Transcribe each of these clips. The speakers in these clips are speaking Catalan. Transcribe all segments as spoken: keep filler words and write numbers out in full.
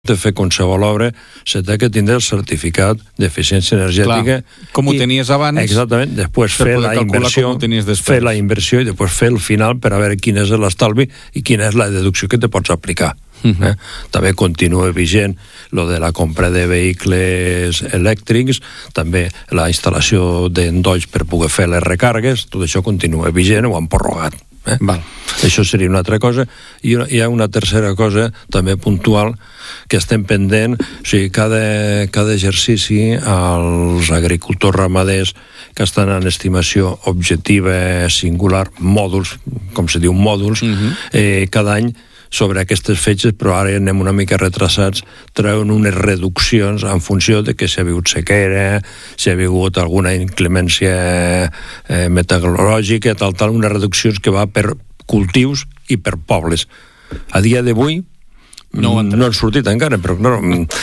de fer qualsevol obra se té que tindre el certificat d'eficiència energètica. Clar, com ho tenies abans. Exactament, després fer la inversió, fer la inversió i després fer el final per a veure quin és l'estalvi i quina és la deducció que te pots aplicar. Uh-huh. Eh? També continua vigent lo de la compra de vehicles elèctrics, també la instal·lació d'endolls per poder fer les recàrregues, tot això continua vigent, ho han prorrogat. Eh? Val. Això seria una altra cosa. I hi ha una tercera cosa també puntual que estem pendent, o sigui, cada, cada exercici als agricultors ramaders que estan en estimació objectiva singular, mòduls, com se diu mòduls, uh-huh. eh, cada any sobre aquestes fetges, però ara anem una mica retrasats, treuen unes reduccions en funció de que si ha hagut sequera, si ha hagut alguna inclemència eh, meteorològica, tal, tal, unes reduccions que va per cultius i per pobles. A dia d'avui no, no han sortit encara, però no,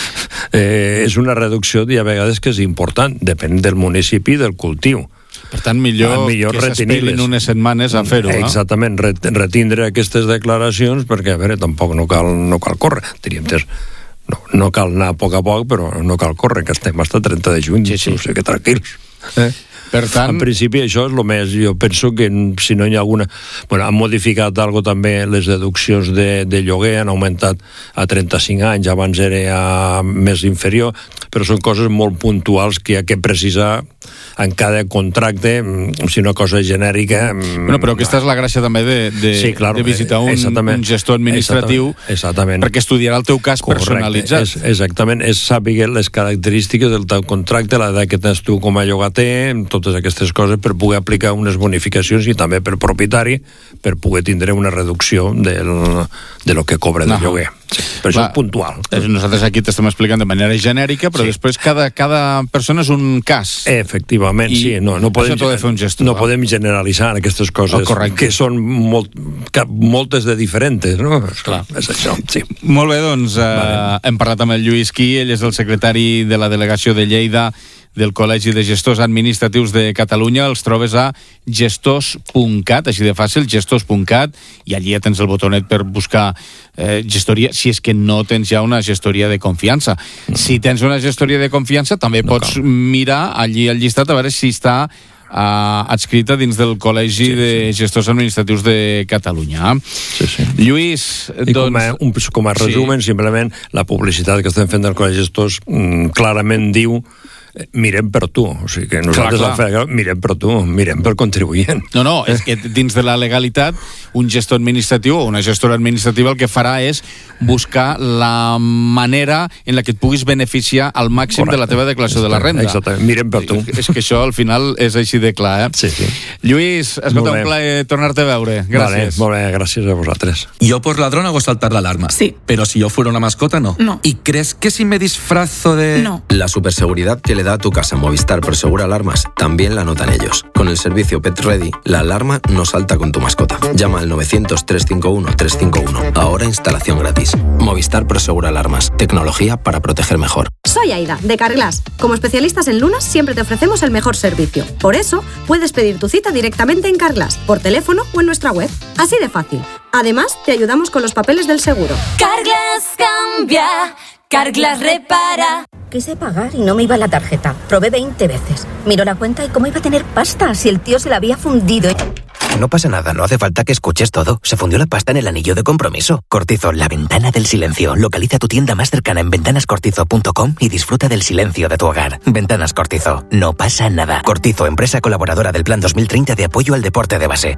eh, és una reducció i a vegades que és important, depèn del municipi i del cultiu. Per tant, millor, millor que s'esperin unes setmanes a fer-ho, no? Exactament, retindre aquestes declaracions, perquè, a veure, tampoc no cal, no cal córrer. Diríem, no, no cal anar a poc a poc, però no cal córrer, que estem fins al trenta de juny, sí, sí. O sigui que tranquils. Eh? Per tant... En principi això és el més, jo penso que si no hi ha alguna... Bueno, han modificat algo també les deduccions de, de lloguer, han augmentat a trenta-cinc anys, abans era a més inferior, però són coses molt puntuals que hi ha que precisar en cada contracte, si una cosa genèrica... Bueno, però aquesta és la gràcia també de, de, sí, clar, de visitar un, un gestor administratiu, exactament, exactament. Perquè estudiarà el teu cas correcte, personalitzat. És, exactament, és saber les característiques del teu contracte, l'edat que tens tu com a llogater, totes aquestes coses per poder aplicar unes bonificacions i també per propietari per poder tindre una reducció del, de lo que cobra de no. lloguer. Sí, però això és puntual. Nosaltres aquí t'estem explicant de manera genèrica, però sí. després cada, cada persona és un cas. Efectivament, I sí. No, no, podem, de fer un gestor, no podem generalitzar aquestes coses oh, que són molt, que, moltes de diferents, no? Clar. És això, sí. Molt bé, doncs eh, vale. Hem parlat amb el Lluís Qui, ell és el secretari de la delegació de Lleida del Col·legi de Gestors Administratius de Catalunya. Els trobes a gestors punt cat, així de fàcil, gestors punt cat, i allí ja tens el botonet per buscar eh, gestoria, si és que no tens ja una gestoria de confiança. Mm. Si tens una gestoria de confiança, també no pots cal. mirar allí al llistat a veure si està Uh, adscrita dins del Col·legi sí, de sí. Gestors Administratius de Catalunya. Sí, sí. Lluís, I doncs... com a, un, com a resumen, sí. simplement, la publicitat que estem fent del Col·legi de Gestors mm, clarament diu mirem per tu, o sigui que nosaltres clar, clar. Fe, mirem per tu, mirem per contribuent. No, no, és que dins de la legalitat un gestor administratiu o una gestora administrativa el que farà és buscar la manera en la que et puguis beneficiar al màxim Correcte. de la teva declaració de la renda. Exactament, mirem per tu. És que això al final és així de clar, eh? Sí, sí. Lluís, escolta, un plaer tornar-te a veure. Gràcies. Vale, molt bé, gràcies a vosaltres. Yo por ladrón hago saltar la alarma. Sí. Pero si yo fuera una mascota, no. No. ¿Y crees que si me disfrazo de...? No. La superseguridad que le da a tu casa Movistar Prosegura Alarmas también la notan ellos. Con el servicio Pet Ready, la alarma no salta con tu mascota. Llama al novecientos, trescientos cincuenta y uno, trescientos cincuenta y uno. Ahora instalación gratis. Movistar Prosegura Alarmas. Tecnología para proteger mejor. Soy Aida, de Carglass. Como especialistas en lunas, siempre te ofrecemos el mejor servicio. Por eso, puedes pedir tu cita directamente en Carglass, por teléfono o en nuestra web. Así de fácil. Además, te ayudamos con los papeles del seguro. Carglass cambia, Carglass repara. Quise pagar y no me iba la tarjeta. Probé veinte veces. Miró la cuenta y cómo iba a tener pasta si el tío se la había fundido. No pasa nada, no hace falta que escuches todo. Se fundió la pasta en el anillo de compromiso. Cortizo, la ventana del silencio. Localiza tu tienda más cercana en ventanas cortizo punto com y disfruta del silencio de tu hogar. Ventanas Cortizo, no pasa nada. Cortizo, empresa colaboradora del Plan dos mil treinta de apoyo al deporte de base.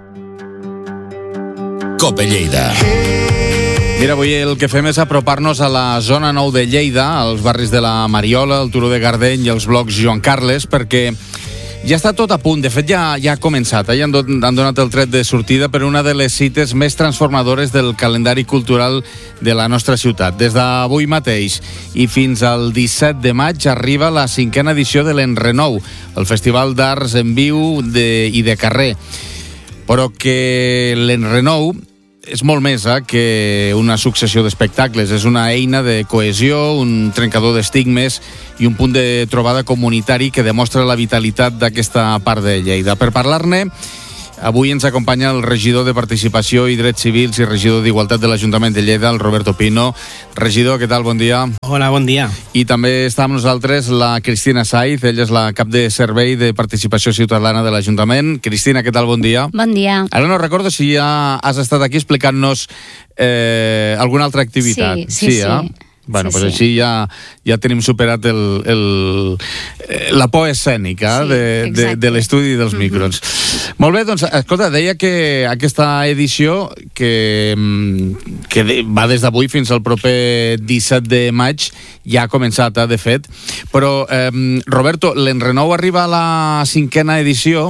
Cope Lleida. Mira, avui el que fem és apropar-nos a la zona nou de Lleida, als barris de la Mariola, el Turó de Gardeny i els blocs Joan Carles, perquè ja està tot a punt. De fet, ja, ja ha començat. Eh? Ja han, do, han donat el tret de sortida per una de les cites més transformadores del calendari cultural de la nostra ciutat. Des d'avui mateix i fins al disset de maig arriba la cinquena edició de l'Enrenou, el Festival d'Arts en Viu de, i de carrer. Però que l'Enrenou és molt més eh, que una successió d'espectacles. És una eina de cohesió, un trencador d'estigmes i un punt de trobada comunitari que demostra la vitalitat d'aquesta part de Lleida. Per parlar-ne, Avui ens acompanya el regidor de Participació i Drets Civils i regidor d'Igualtat de l'Ajuntament de Lleida, el Roberto Pino. Regidor, què tal? Bon dia. Hola, bon dia. I també està amb nosaltres la Cristina Saiz, ella és la cap de Servei de Participació Ciutadana de l'Ajuntament. Cristina, què tal? Bon dia. Bon dia. Ara no recordo si ja has estat aquí explicant-nos eh, alguna altra activitat. Sí, sí, sí. Eh? Bueno, sí, doncs sí. així ja, ja tenim superat el, el, la por escènica sí, de, de, de l'estudi dels micros. Mm-hmm. Molt bé, doncs, escolta, deia que aquesta edició, que, que va des d'avui fins al proper disset de maig, ja ha començat, eh, de fet. Però, eh, Roberto, l'Enrenou arriba a la cinquena edició.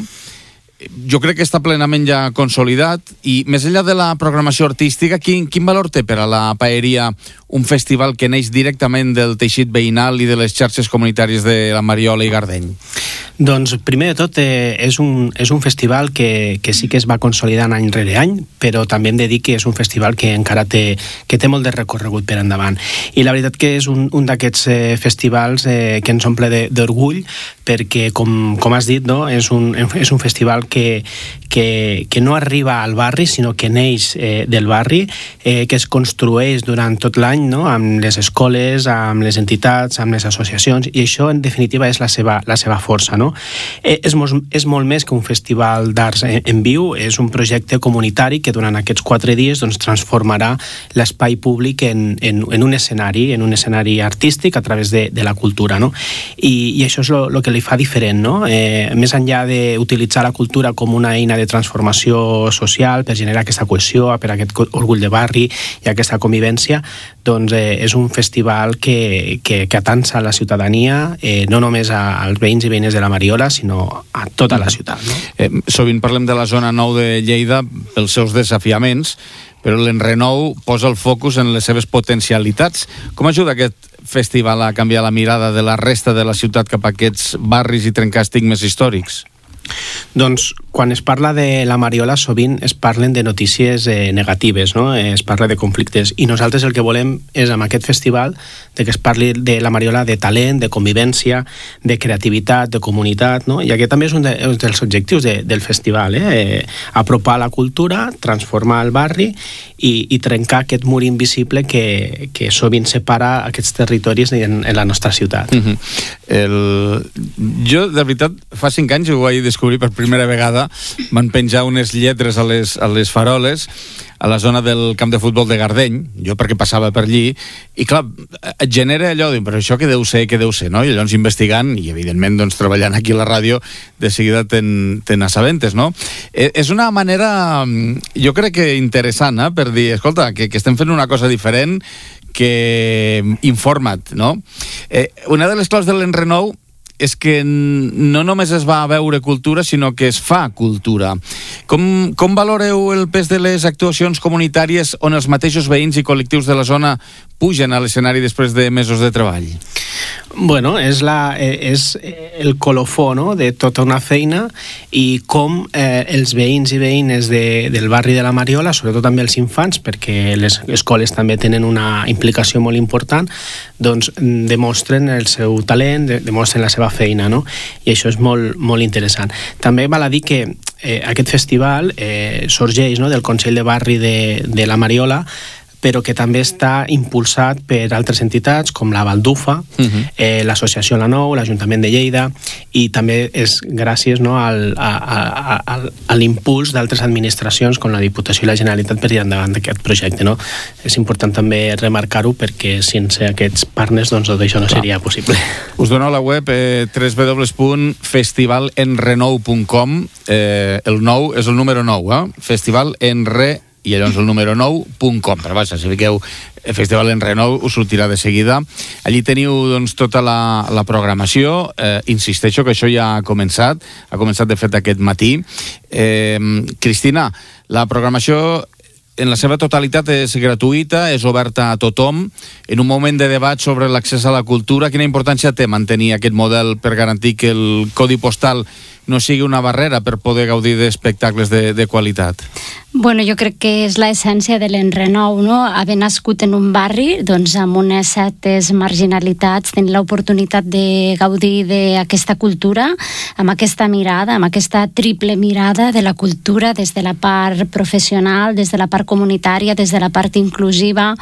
Jo crec que està plenament ja consolidat i més enllà de la programació artística, quin, quin valor té per a la paeria un festival que neix directament del teixit veïnal i de les xarxes comunitàries de la Mariola i Gardeny? Doncs, primer de tot, eh, és, un, és un festival que, que sí que es va consolidant any rere any, però també hem de dir que és un festival que encara té, que té molt de recorregut per endavant. I la veritat que és un, un d'aquests eh, festivals eh, que ens omple d'orgull, perquè, com, com has dit, no? és, un, és un festival que, que, que no arriba al barri, sinó que neix eh, del barri, eh, que es construeix durant tot l'any, no? Amb les escoles, amb les entitats, amb les associacions, i això, en definitiva, és la seva, la seva força, no? Eh, és, molt, és molt més que un festival d'arts en, en viu, és un projecte comunitari que durant aquests quatre dies doncs, transformarà l'espai públic en, en, en un escenari, en un escenari artístic a través de, de la cultura, no? I, i això és el que li fa diferent, no? Eh, més enllà d'utilitzar la cultura com una eina de transformació social per generar aquesta cohesió, per aquest orgull de barri i aquesta convivència, doncs eh, és un festival que, que, que atansa la ciutadania, eh, no només a, als veïns i veïnes de la Mariola, sinó a tota la ciutat. No? Eh, sovint parlem de la zona nou de Lleida pels seus desafiaments, però l'Enrenou posa el focus en les seves potencialitats. Com ajuda aquest festival a canviar la mirada de la resta de la ciutat cap a aquests barris i trencar estigmes històrics? Doncs quan es parla de la Mariola sovint es parlen de notícies eh, negatives, no? Es parla de conflictes, i nosaltres el que volem és amb aquest festival de que es parli de la Mariola de talent, de convivència, de creativitat, de comunitat, no? I aquest també és un, de, un dels objectius de, del festival, eh? eh? Apropar la cultura, transformar el barri i, i trencar aquest mur invisible que, que sovint separa aquests territoris en, en la nostra ciutat. Mm-hmm. el... Jo, de veritat, fa cinc anys ho vaig descobrir per primera vegada. Van penjar unes lletres a les, a les faroles a la zona del camp de futbol de Gardeny, jo perquè passava per allí, i clar, et genera allò, però això què deu ser, què deu ser, no? I llavors investigant, i evidentment doncs, treballant aquí a la ràdio, de seguida ten, ten assabentes, no? Eh, és una manera, jo crec que interessant, eh? Per dir, escolta, que, que estem fent una cosa diferent, que informa't, no? Eh, una de les claus de l'Enrenou és que no només es va veure cultura, sinó que es fa cultura. Com, com valoreu el pes de les actuacions comunitàries on els mateixos veïns i col·lectius de la zona pugen a l'escenari després de mesos de treball? Bueno, és, la, és el colofó, no?, de tota una feina, i com eh, els veïns i veïnes de, del barri de la Mariola, sobretot també els infants, perquè les escoles també tenen una implicació molt important, doncs demostren el seu talent, de, demostren la seva feina, no? I això és molt, molt interessant. També val a dir que eh, aquest festival eh, sorgeix, no?, del Consell de Barri de, de la Mariola, però que també està impulsat per altres entitats com la Baldufa, uh-huh. eh, l'Associació La Nou, l'Ajuntament de Lleida, i també és gràcies, no, al, a, a, a, a l'impuls d'altres administracions com la Diputació i la Generalitat per ir endavant d'aquest projecte, no? És important també remarcar-ho perquè sense aquests partners doncs tot això no Clar. seria possible. Us dono la web eh, w w w punt festival enrenou punt com, eh, el nou és el número nou, eh? Festival Enre i llavors el número nou punt com, però vaja, si fiqueu Festival Enrenou us sortirà de seguida. Allí teniu doncs tota la, la programació, eh, insisteixo que això ja ha començat, ha començat de fet aquest matí. Eh, Cristina, la programació en la seva totalitat és gratuïta, és oberta a tothom. En un moment de debat sobre l'accés a la cultura, quina importància té mantenir aquest model per garantir que el codi postal no sigui una barrera per poder gaudir d'espectacles de, de qualitat? Bueno, jo crec que és l'essència de l'enrenou, no? Haver nascut en un barri, doncs amb unes certes marginalitats, tenir l'oportunitat de gaudir d'aquesta cultura, amb aquesta mirada, amb aquesta triple mirada de la cultura, des de la part professional, des de la part comunitària, des de la part inclusiva.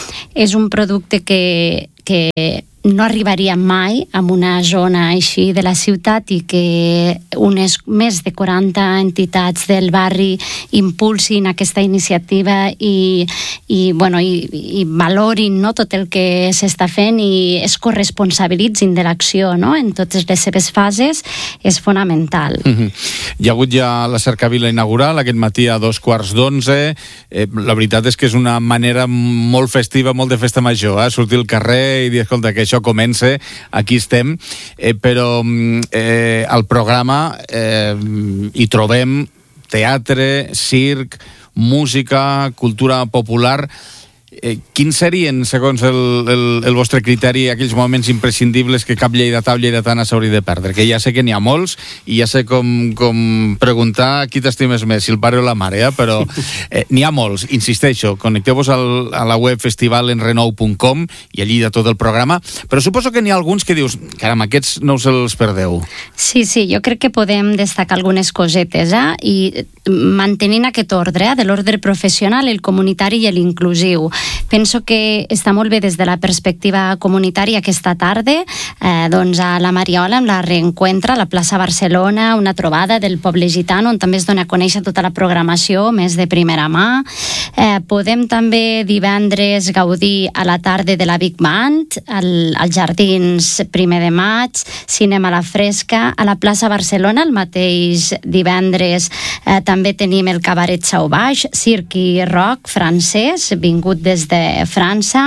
És un producte que, que no arribaria mai a una zona així de la ciutat i que unes més de quaranta entitats del barri impulsin aquesta iniciativa i, i, bueno, i, i valorin, no, tot el que s'està fent i es corresponsabilitzin de l'acció, no, en totes les seves fases, és fonamental. Mm-hmm. Hi ha hagut ja la cercavila inaugural aquest matí a dos quarts d'onze. Eh, la veritat és que és una manera molt festiva, molt de festa major, eh? Sortir al carrer i dir, escolta, que això comence, aquí estem, eh, però eh, al programa eh, hi trobem teatre, circ, música, cultura popular. Eh, quins serien, segons el, el, el vostre criteri, aquells moments imprescindibles que cap lleidatà o lleidatana s'hauria de perdre? Que ja sé que n'hi ha molts i ja sé com, com preguntar qui t'estimes més, si el pare o la mare, eh? Però eh, n'hi ha molts, insisteixo, connecteu-vos al, a la web festival enrenou punt com i allí hi ha tot el programa, però suposo que n'hi ha alguns que dius, caram, aquests no us els perdeu. Sí, sí, jo crec que podem destacar algunes cosetes, eh? I mantenint aquest ordre, eh? De l'ordre professional, el comunitari i l'inclusiu. Penso que està molt bé des de la perspectiva comunitària aquesta tarda, eh, doncs a la Mariola amb la Reencuentra, a la plaça Barcelona, una trobada del poble gitano on també es dona a conèixer tota la programació més de primera mà. Eh, podem també divendres gaudir a la tarda de la Big Band, al, als Jardins primer de maig, cinema a la fresca, a la plaça Barcelona el mateix divendres eh, també tenim el Cabaret Sauvage, circ i rock francès, vingut des de França,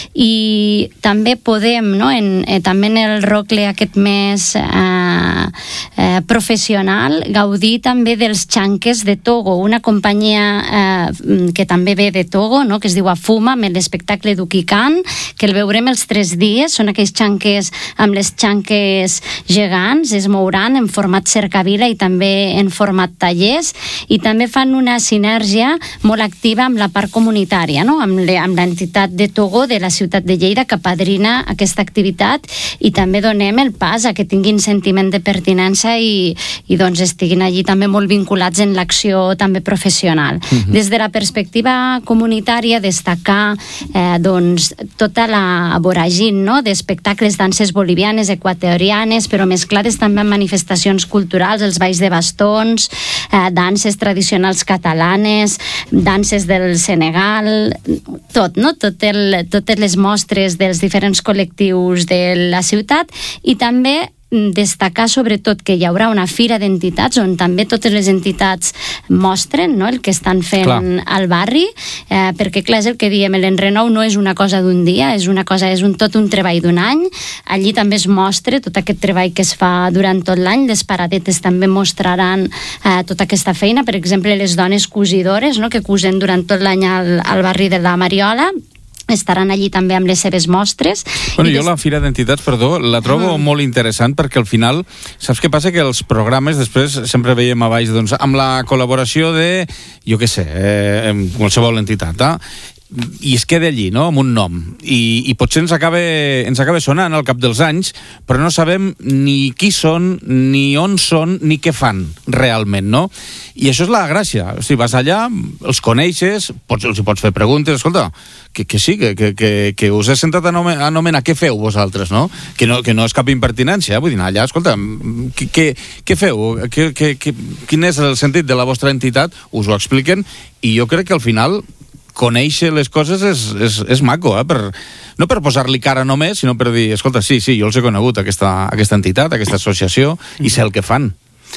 i també podem, no, en, eh, també en el Rocle aquest mes eh, eh, professional, gaudir també dels xanques de Togo, una companyia eh, que també ve de Togo, no, que es diu Afuma, amb l'espectacle d'Ukikan, que el veurem els tres dies, són aquells xanques amb les xanques gegants, es mouran en format cercavila i també en format tallers, i també fan una sinergia molt activa amb la part comunitària, no, amb le, amb l'entitat de Togo de la ciutat de Lleida que apadrina aquesta activitat, i també donem el pas a que tinguin sentiment de pertinença i, i doncs estiguin allí també molt vinculats en l'acció també professional. Mm-hmm. Des de la perspectiva comunitària, destacar eh, doncs tota la voragin, no, d'espectacles, danses bolivianes, equatorianes, però mesclades també amb manifestacions culturals, els balls de bastons, eh, danses tradicionals catalanes, danses del Senegal, tot, no? Tot el, totes les mostres dels diferents col·lectius de la ciutat, i també destacar sobretot que hi haurà una fira d'entitats on també totes les entitats mostren, no, el que estan fent clar. Al barri, eh, perquè clar, és el que diem, l'enrenou no és una cosa d'un dia, és una cosa, és un, tot un treball d'un any. Allí també es mostra tot aquest treball que es fa durant tot l'any. Les paradetes també mostraran eh, tota aquesta feina, per exemple les dones cosidores, no, que cosen durant tot l'any al, al barri de la Mariola, estaran allí també amb les seves mostres. Bueno, jo des... la Fira d'Entitats, perdó, la trobo mm. molt interessant, perquè al final, saps què passa? Que els programes després sempre veiem a baix, doncs, amb la col·laboració de, jo què sé, eh, qualsevol entitat, eh? I es queda allí, no?, amb un nom, i, i potser ens acaba, ens acaba sonant al cap dels anys, però no sabem ni qui són, ni on són, ni què fan realment, no? I això és la gràcia. O sigui, vas allà, els coneixes, pots, els hi pots fer preguntes, escolta, que, que sí, que, que, que, que us he sentat a anomenar, a anomenar, què feu vosaltres, no? Que no, que no és cap impertinència, vull dir, allà, escolta, què, què, què feu? Que, que, que, quin és el sentit de la vostra entitat? Us ho expliquen, i jo crec que al final conèixer les coses és, és, és maco, eh? Per, no per posar-li cara només, sinó per dir, escolta, sí, sí, jo els he conegut, aquesta, aquesta entitat, aquesta associació, i sé el que fan.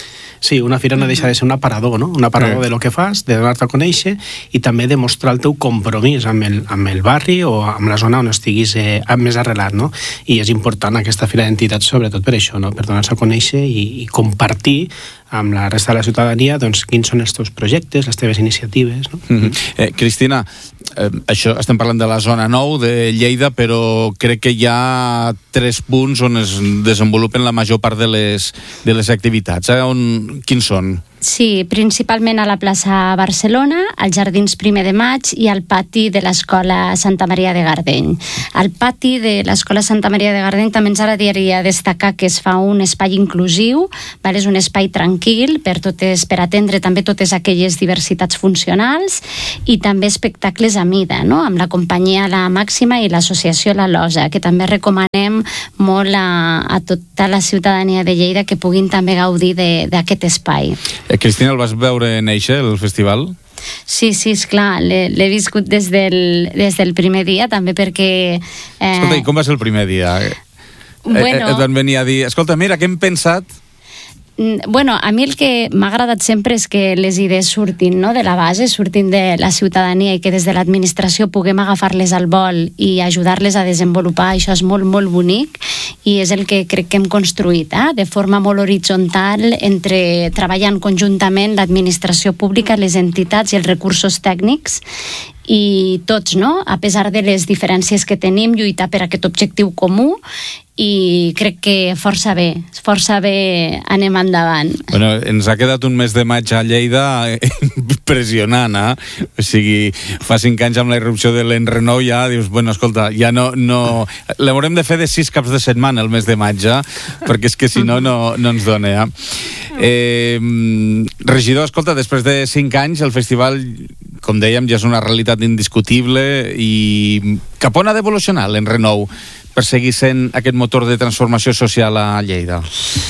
Sí, una fira no deixa de ser un aparador, no? Un aparador de lo que fas, de donar-te a conèixer, i també de mostrar el teu compromís amb el, amb el barri o amb la zona on estiguis eh, més arrelat, no? I és important aquesta fira d'entitats, sobretot per això, no? Per donar-se a conèixer i, i compartir amb la resta de la ciutadania, doncs, quins són els teus projectes, les teves iniciatives. No? Mm-hmm. eh, Cristina, eh, això estem parlant de la zona nou de Lleida, però crec que hi ha tres punts on es desenvolupen la major part de les, de les activitats. Eh? On, quins són? Sí, principalment a la plaça Barcelona, als Jardins Primer de Maig i al pati de l'Escola Santa Maria de Gardeny. Al pati de l'Escola Santa Maria de Gardeny també ens agradaria destacar que es fa un espai inclusiu, val? És un espai tranquil per, totes, per atendre també totes aquelles diversitats funcionals i també espectacles a mida, no? Amb la companyia La Màxima i l'associació La Losa, que també recomanem molt a, a tota la ciutadania de Lleida que puguin també gaudir d'aquest espai. Eh, Cristina, el vas veure néixer, el festival? Sí, sí, esclar, l'he viscut des del, des del primer dia, també perquè... Eh... Escolta, i com va ser el primer dia? Bueno... Eh, et van venir a dir, escolta, mira, què hem pensat... Bueno, a mi el que m'ha agradat sempre és que les idees surtin, no?, de la base, surtin de la ciutadania i que des de l'administració puguem agafar-les al vol i ajudar-les a desenvolupar. Això és molt, molt bonic i és el que crec que hem construït, eh? De forma molt horitzontal, entre treballant conjuntament l'administració pública, les entitats i els recursos tècnics i tots, no?, a pesar de les diferències que tenim, lluitar per aquest objectiu comú i crec que força bé, força bé anem endavant. Bueno, ens ha quedat un mes de maig a Lleida impressionant, eh? O sigui, fa cinc anys amb la irrupció de l'Enrenou ja dius, bueno, escolta, ja no... no... l'haurem de fer de sis caps de setmana el mes de maig, eh? Perquè és que si no, no, no ens dona, eh? eh? Regidor, escolta, després de cinc anys el festival, com dèiem, ja és una realitat indiscutible i cap on ha d'evolucionar l'Enrenou per seguir sent aquest motor de transformació social a Lleida?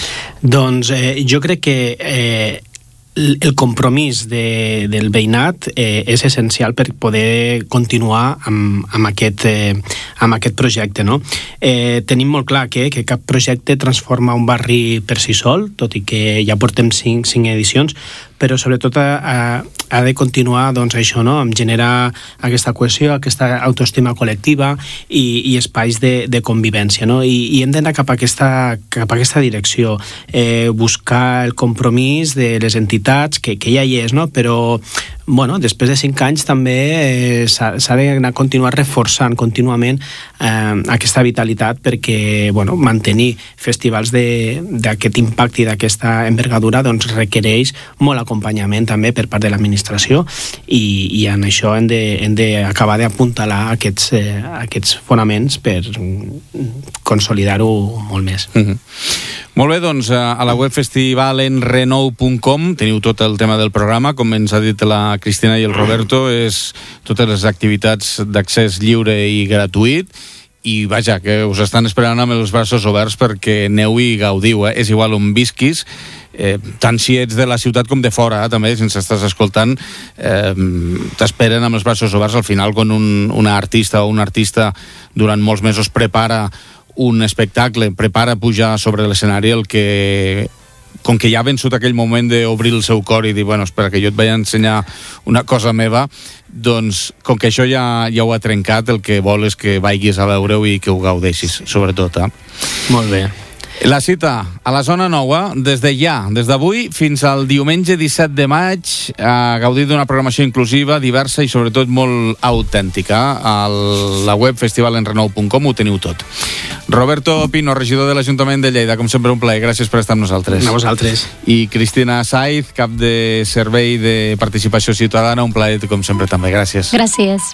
Doncs eh, jo crec que eh, el compromís de, del veïnat eh, és essencial per poder continuar amb, amb, aquest, eh, amb aquest projecte, no? Eh, tenim molt clar que, que cap projecte transforma un barri per si sol, tot i que ja portem cinc, cinc edicions, però sobretot ha, ha de continuar, doncs, això, no?, amb generar aquesta cohesió, aquesta autoestima col·lectiva i, i espais de, de convivència, no? I, i hem d'anar cap a aquesta, cap a aquesta direcció, eh, buscar el compromís de les entitats, que, que ja hi és, no?, però bueno, després de cinc anys també eh, s'ha, s'ha d'anar a continuar reforçant contínuament eh, aquesta vitalitat perquè, bueno, mantenir festivals d'aquest impacte i d'aquesta envergadura doncs requereix molt acompanyament també per part de l'administració i, i en això hem d'acabar d'apuntalar aquests, eh, aquests fonaments per consolidar-ho molt més. Mm-hmm. Molt bé, doncs a la web festivalenrenou punt com teniu tot el tema del programa, com ens ha dit la Cristina i el Roberto, és totes les activitats d'accés lliure i gratuït i vaja, que us estan esperant amb els braços oberts perquè aneu i gaudiu, eh? És igual on visquis, eh, tant si ets de la ciutat com de fora, eh? També, si ens estàs escoltant, eh, t'esperen amb els braços oberts. Al final, quan un, una artista o un artista durant molts mesos prepara un espectacle, prepara pujar sobre l'escenari, el que, com que ja ha vençut aquell moment d'obrir el seu cor i dir, bueno, espera, que jo et vaig ensenyar una cosa meva, doncs, com que això ja, ja ho ha trencat, el que vol és que vagis a veure-ho i que ho gaudeixis, sobretot, eh? Molt bé. La cita a la zona nova, des de ja, des d'avui fins al diumenge disset de maig, a gaudir d'una programació inclusiva, diversa i sobretot molt autèntica. A la web festivalenrenou punt com ho teniu tot. Roberto Pino, regidor de l'Ajuntament de Lleida, com sempre un plaer, gràcies per estar amb nosaltres. A vosaltres. I Cristina Saiz, cap de Servei de Participació Ciutadana, un plaer com sempre també, gràcies. Gràcies.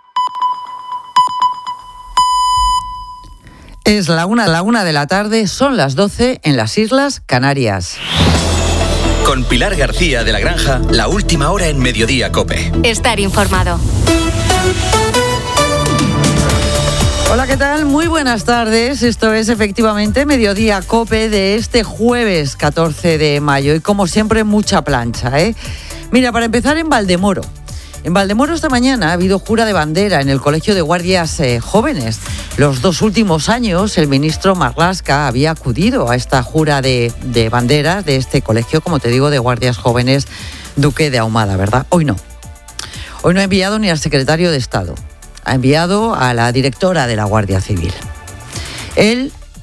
Es la una, la una de la tarde, son las doce en las Islas Canarias. Con Pilar García de la Granja, la última hora en Mediodía COPE. Estar informado. Hola, ¿qué tal? Muy buenas tardes. Esto es efectivamente Mediodía COPE de este jueves catorce de mayo. Y como siempre, mucha plancha, ¿eh? Mira, para empezar en Valdemoro. En Valdemoro esta mañana ha habido jura de bandera en el Colegio de Guardias eh, Jóvenes. Los dos últimos años el ministro Marlaska había acudido a esta jura de, de bandera de este colegio, como te digo, de Guardias Jóvenes Duque de Ahumada, ¿verdad? Hoy no. Hoy no ha enviado ni al secretario de Estado. Ha enviado a la directora de la Guardia Civil. Él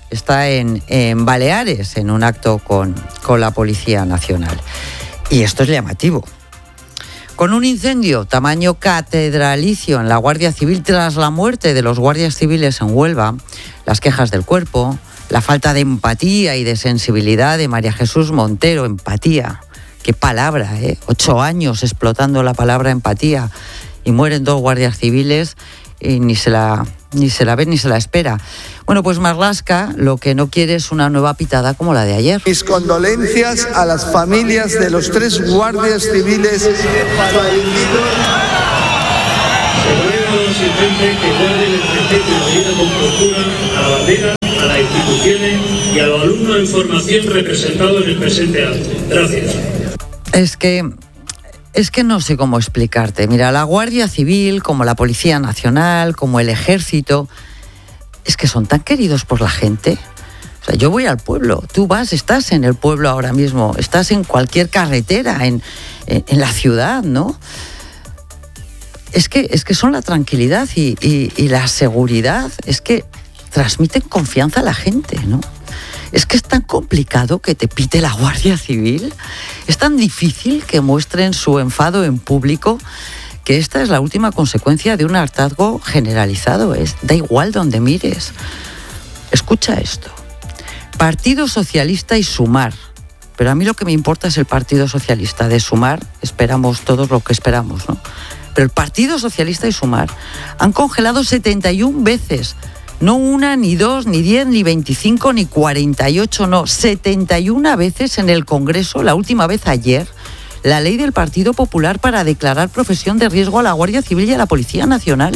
está en, en Baleares, en un acto con, con la Policía Nacional. Y esto es llamativo. Con un incendio tamaño catedralicio en la Guardia Civil tras la muerte de los guardias civiles en Huelva, las quejas del cuerpo, la falta de empatía y de sensibilidad de María Jesús Montero, empatía, qué palabra, ¿eh? Ocho años explotando la palabra empatía y mueren dos guardias civiles y ni se la, ni se la ve ni se la espera. Bueno, pues Marlaska lo que no quiere es una nueva pitada como la de ayer. Mis condolencias a las familias de los tres guardias civiles fallecidos. Se ruega a los asistentes que guarden el respeto y la vida con postura a la bandera, a las instituciones y a los alumnos en formación representados en el presente acto. Gracias. Es que... Es que no sé cómo explicarte. Mira, la Guardia Civil, como la Policía Nacional, como el Ejército, es que son tan queridos por la gente. O sea, yo voy al pueblo, tú vas, estás en el pueblo ahora mismo, estás en cualquier carretera, en, en, en la ciudad, ¿no? Es que, es que son la tranquilidad y, y, y la seguridad, es que transmiten confianza a la gente, ¿no? Es que es tan complicado que te pite la Guardia Civil, es tan difícil que muestren su enfado en público, que esta es la última consecuencia de un hartazgo generalizado. Es, da igual donde mires. Escucha esto. Partido Socialista y Sumar. Pero a mí lo que me importa es el Partido Socialista. De Sumar esperamos todos lo que esperamos, ¿no? Pero el Partido Socialista y Sumar han congelado setenta y una veces. No una, ni dos, ni diez, ni veinticinco, ni cuarenta y ocho, no, setenta y una veces en el Congreso, la última vez ayer, la ley del Partido Popular para declarar profesión de riesgo a la Guardia Civil y a la Policía Nacional.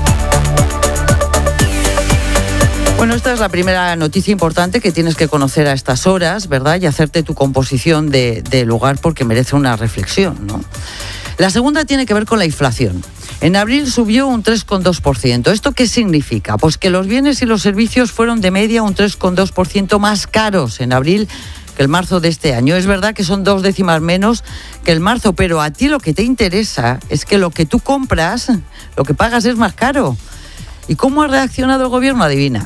Bueno, esta es la primera noticia importante que tienes que conocer a estas horas, ¿verdad? Y hacerte tu composición de, de lugar porque merece una reflexión, ¿no? La segunda tiene que ver con la inflación. En abril subió un tres coma dos por ciento. ¿Esto qué significa? Pues que los bienes y los servicios fueron de media un tres coma dos por ciento más caros en abril que el marzo de este año. Es verdad que son dos décimas menos que el marzo, pero a ti lo que te interesa es que lo que tú compras, lo que pagas es más caro. ¿Y cómo ha reaccionado el gobierno? Adivina.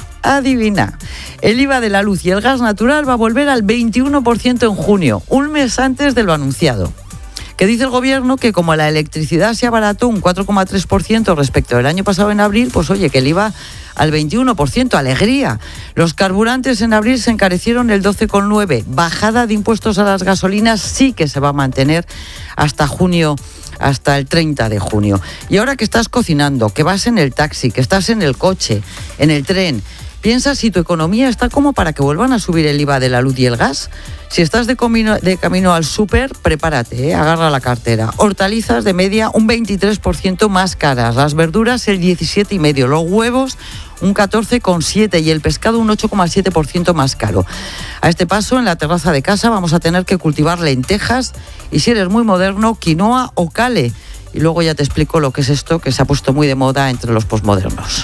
Adivina. El I V A de la luz y el gas natural va a volver al veintiuno por ciento en junio, un mes antes de lo anunciado. Que dice el gobierno que como la electricidad se abarató un cuatro coma tres por ciento respecto al año pasado en abril, pues oye, que el I V A al veintiuno por ciento, alegría. Los carburantes en abril se encarecieron el doce coma nueve por ciento. Bajada de impuestos a las gasolinas sí que se va a mantener hasta junio, hasta el treinta de junio. Y ahora que estás cocinando, que vas en el taxi, que estás en el coche, en el tren, piensa si tu economía está como para que vuelvan a subir el I V A de la luz y el gas. Si estás de camino, de camino al súper, prepárate, ¿eh? Agarra la cartera. Hortalizas de media un veintitrés por ciento más caras, las verduras el diecisiete coma cinco por ciento, los huevos un catorce coma siete por ciento y el pescado un ocho coma siete por ciento más caro. A este paso, en la terraza de casa vamos a tener que cultivar lentejas y, si eres muy moderno, quinoa o cale. Y luego ya te explico lo que es esto, que se ha puesto muy de moda entre los posmodernos.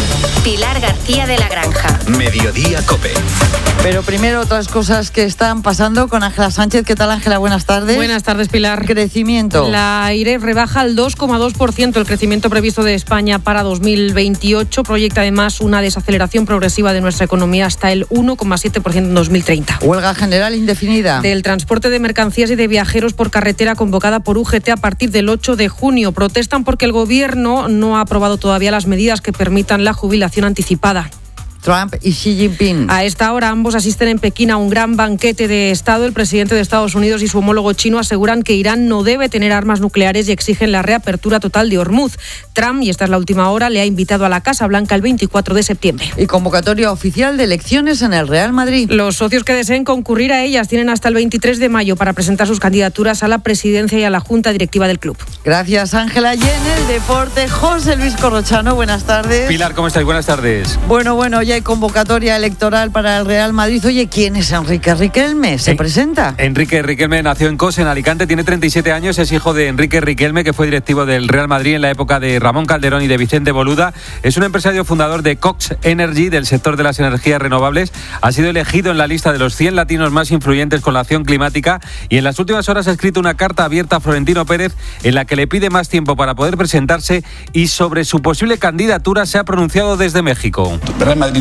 Pilar García de la Granja. Mediodía COPE. Pero primero otras cosas que están pasando con Ángela Sánchez. ¿Qué tal, Ángela? Buenas tardes. Buenas tardes, Pilar. Crecimiento. La AIRE rebaja al dos coma dos por ciento el crecimiento previsto de España para dos mil veintiocho. Proyecta además una desaceleración progresiva de nuestra economía hasta el uno coma siete por ciento en dos mil treinta. Huelga general indefinida. Del transporte de mercancías y de viajeros por carretera convocada por U G T a partir del ocho de junio. Protestan porque el gobierno no ha aprobado todavía las medidas que permitan la jubilación anticipada. Trump y Xi Jinping. A esta hora ambos asisten en Pekín a un gran banquete de Estado. El presidente de Estados Unidos y su homólogo chino aseguran que Irán no debe tener armas nucleares y exigen la reapertura total de Hormuz. Trump, y esta es la última hora, le ha invitado a la Casa Blanca el veinticuatro de septiembre. Y convocatoria oficial de elecciones en el Real Madrid. Los socios que deseen concurrir a ellas tienen hasta el veintitrés de mayo para presentar sus candidaturas a la presidencia y a la junta directiva del club. Gracias, Ángela. Y en el deporte, José Luis Corrochano, buenas tardes. Pilar, ¿cómo estáis? Buenas tardes. Bueno, bueno, ya hay convocatoria electoral para el Real Madrid. Oye, ¿quién es Enrique Riquelme? ¿Se en, presenta? Enrique Riquelme nació en Cos, en Alicante, tiene treinta y siete años, es hijo de Enrique Riquelme, que fue directivo del Real Madrid en la época de Ramón Calderón y de Vicente Boluda. Es un empresario fundador de Cox Energy, del sector de las energías renovables. Ha sido elegido en la lista de los cien latinos más influyentes con la acción climática y en las últimas horas ha escrito una carta abierta a Florentino Pérez en la que le pide más tiempo para poder presentarse, y sobre su posible candidatura se ha pronunciado desde México. El Real Madrid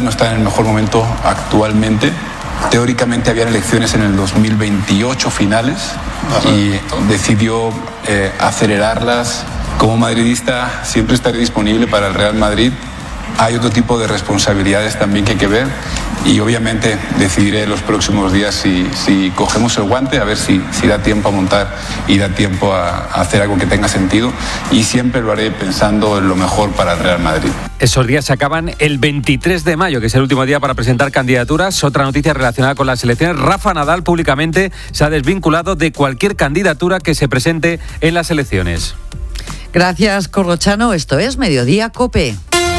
Madrid no está en el mejor momento actualmente. Teóricamente habían elecciones en el dos mil veintiocho finales y decidió eh, acelerarlas. Como madridista siempre estaré disponible para el Real Madrid. Hay otro tipo de responsabilidades también que hay que ver y obviamente decidiré en los próximos días si, si cogemos el guante, a ver si, si da tiempo a montar y da tiempo a, a hacer algo que tenga sentido, y siempre lo haré pensando en lo mejor para el Real Madrid. Esos días se acaban el veintitrés de mayo, que es el último día para presentar candidaturas. Otra noticia relacionada con las elecciones: Rafa Nadal públicamente se ha desvinculado de cualquier candidatura que se presente en las elecciones. Gracias, Corrochano. Esto es Mediodía COPE.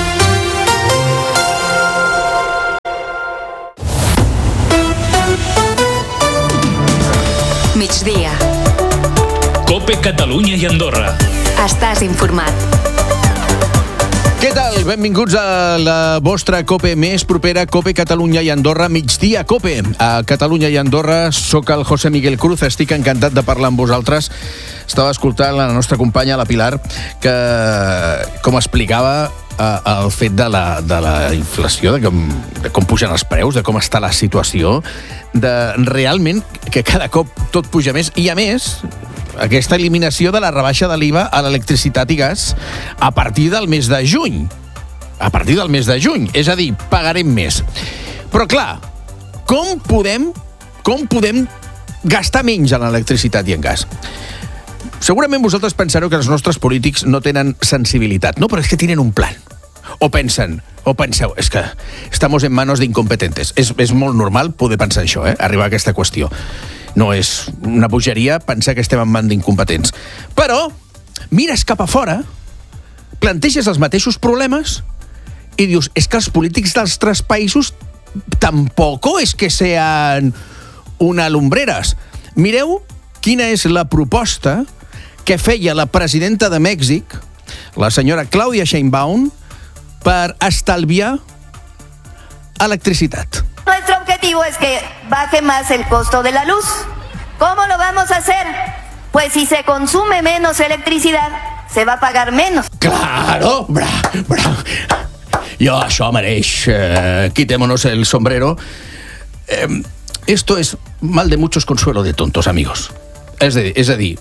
Migdia. COPE Catalunya i Andorra. Estàs informat. Què tal? Benvinguts a la vostra COPE més propera, COPE Catalunya i Andorra, Migdia COPE. A Catalunya i Andorra soc el José Miguel Cruz, estic encantat de parlar amb vosaltres. Estava escoltant la nostra companya, la Pilar, que, com explicava, el fet de la, de la inflació, de com, de com pugen els preus, de com està la situació, de realment que cada cop tot puja més, i a més aquesta eliminació de la rebaixa de l'I V A a l'electricitat i gas a partir del mes de juny. A partir del mes de juny, és a dir, pagarem més. Però clar, com podem, com podem gastar menys en electricitat i en gas? Segurament vosaltres pensareu que els nostres polítics no tenen sensibilitat, no? Però és que tenen un plan. O pensen, o penseu, és que estamos en manos d'incompetentes. És, és molt normal poder pensar això, eh? Arribar a aquesta qüestió. No és una bogeria pensar que estem en mans d'incompetents. Però mires cap a fora, planteges els mateixos problemes i dius, és que els polítics dels tres països tampoc és que sean una lumbreras. Mireu quina és la proposta que feia la presidenta de Mèxic, la senyora Claudia Sheinbaum, per estalviar electricitat. Nuestro objetivo es que baje más el costo de la luz. ¿Cómo lo vamos a hacer? Pues si se consume menos electricidad, se va a pagar menos. ¡Claro! ¡Bra, bra! Jo, això mereix. Eh, quitémonos el sombrero. Eh, esto es mal de muchos, consuelo de tontos, amigos. Es, de, es a dir,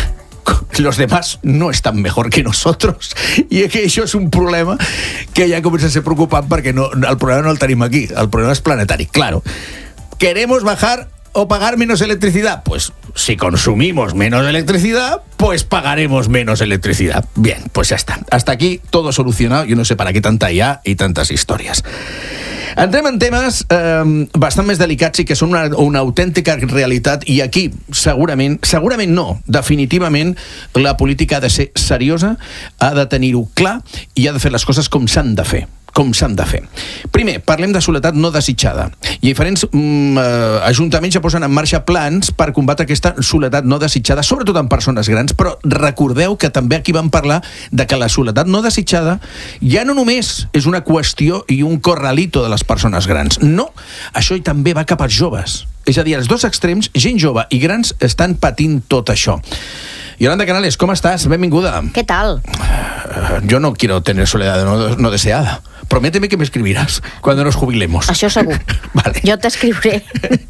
los demás no están mejor que nosotros, i que això és un problema que ja comença a ser preocupant, perquè no, el problema no el tenim aquí, el problema és planetari. Claro, queremos bajar o pagar menos electricidad, pues si consumimos menos electricidad, pues pagaremos menos electricidad. Bien, pues ya está. Hasta aquí todo solucionado. Yo no sé para qué tanta I A y tantas historias. Entrem en temes eh, bastant més delicats i que són una, una autèntica realitat, i aquí segurament, segurament no, definitivament la política ha de ser seriosa, ha de tenir-ho clar i ha de fer les coses com s'han de fer. com s'han de fer. Primer, parlem de soledat no desitjada. I diferents mm, eh, ajuntaments ja posen en marxa plans per combatre aquesta soledat no desitjada, sobretot en persones grans, però recordeu que també aquí vam parlar de que la soledat no desitjada ja no només és una qüestió i un corralito de les persones grans. No, això també va cap als joves. És a dir, als dos extrems, gent jove i grans estan patint tot això. Yolanda Canales, ¿cómo estás? Benvinguda. ¿Qué tal? Uh, yo no quiero tener soledad no, no deseada. Prométeme que me escribirás cuando nos jubilemos. Això segur. Vale. Jo t'escriuré.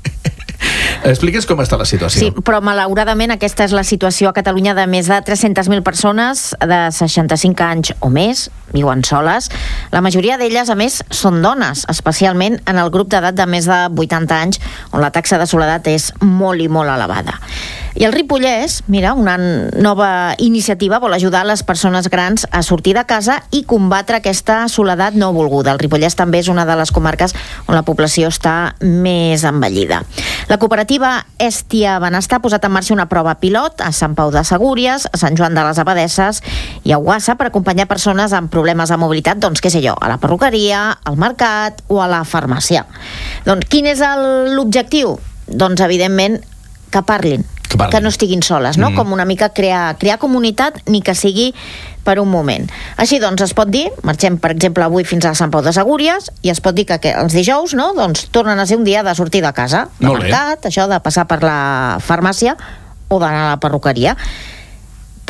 Expliques com està la situació. Sí, però malauradament aquesta és la situació a Catalunya de més de tres-centes mil persones de seixanta-cinc anys o més, viuen soles. La majoria d'elles, a més, són dones, especialment en el grup d'edat de més de vuitanta anys, on la taxa de soledat és molt i molt elevada. I el Ripollès, mira, una nova iniciativa vol ajudar les persones grans a sortir de casa i combatre aquesta soledat no volguda. El Ripollès també és una de les comarques on la població està més envellida. La cooperativa Estia Benestar ha posat en marxa una prova pilot a Sant Pau de Segúries, a Sant Joan de les Abadesses i a Ouassa per acompanyar persones amb problemes de mobilitat, doncs què sé jo, a la perruqueria, al mercat o a la farmàcia. Doncs quin és l'objectiu? Doncs evidentment que parlin, que, parlin. que no estiguin soles, no? Mm. Com una mica crear, crear comunitat, ni que sigui per un moment. Així doncs es pot dir, marxem per exemple avui fins a Sant Pau de Segúries, i es pot dir que, que els dijous, no? Doncs tornen a ser un dia de sortir de casa, de mercat, això de passar per la farmàcia o d'anar a la perruqueria.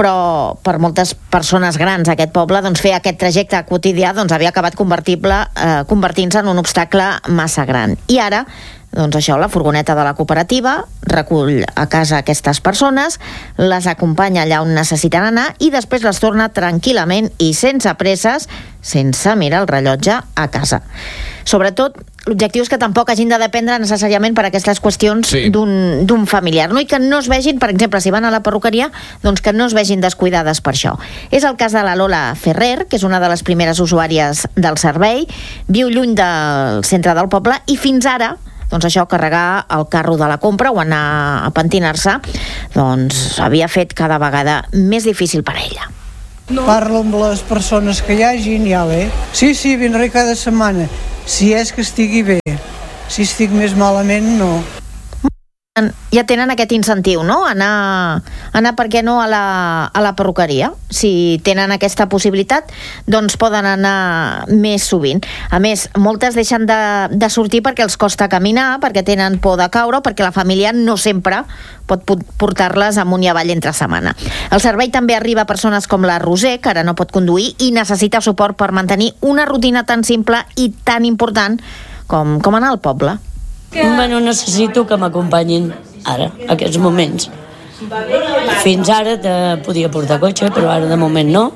però per moltes persones grans aquest poble, doncs fer aquest trajecte quotidià doncs havia acabat convertible, eh, convertint-se en un obstacle massa gran. I ara, doncs això, la furgoneta de la cooperativa recull a casa aquestes persones, les acompanya allà on necessiten anar i després les torna tranquil·lament i sense presses, sense mirar el rellotge, a casa. Sobretot, l'objectiu és que tampoc hagin de dependre necessàriament per aquestes qüestions sí. d'un, d'un familiar, no? I que no es vegin, per exemple, si van a la perruqueria, doncs que no es vegin descuidades per això. És el cas de la Lola Ferrer, que és una de les primeres usuàries del servei, viu lluny del centre del poble i fins ara, doncs això, carregar el carro de la compra o anar a pentinar-se, doncs havia fet cada vegada més difícil per a ella. No. Parlo amb les persones que hi hagin, ja bé. Sí, sí, vindré cada setmana. Si és que estigui bé. Si estic més malament, no. Ja tenen aquest incentiu, no? Anar, anar per què no, a la, a la perruqueria. Si tenen aquesta possibilitat, doncs poden anar més sovint. A més, moltes deixen de, de sortir perquè els costa caminar, perquè tenen por de caure, perquè la família no sempre pot portar-les amunt i avall entre setmana. El servei també arriba a persones com la Roser, que ara no pot conduir i necessita suport per mantenir una rutina tan simple i tan important com, com anar al poble. Bueno, necessito que m'acompanyin ara, aquests moments. Fins ara te podia portar cotxe, però ara de moment no.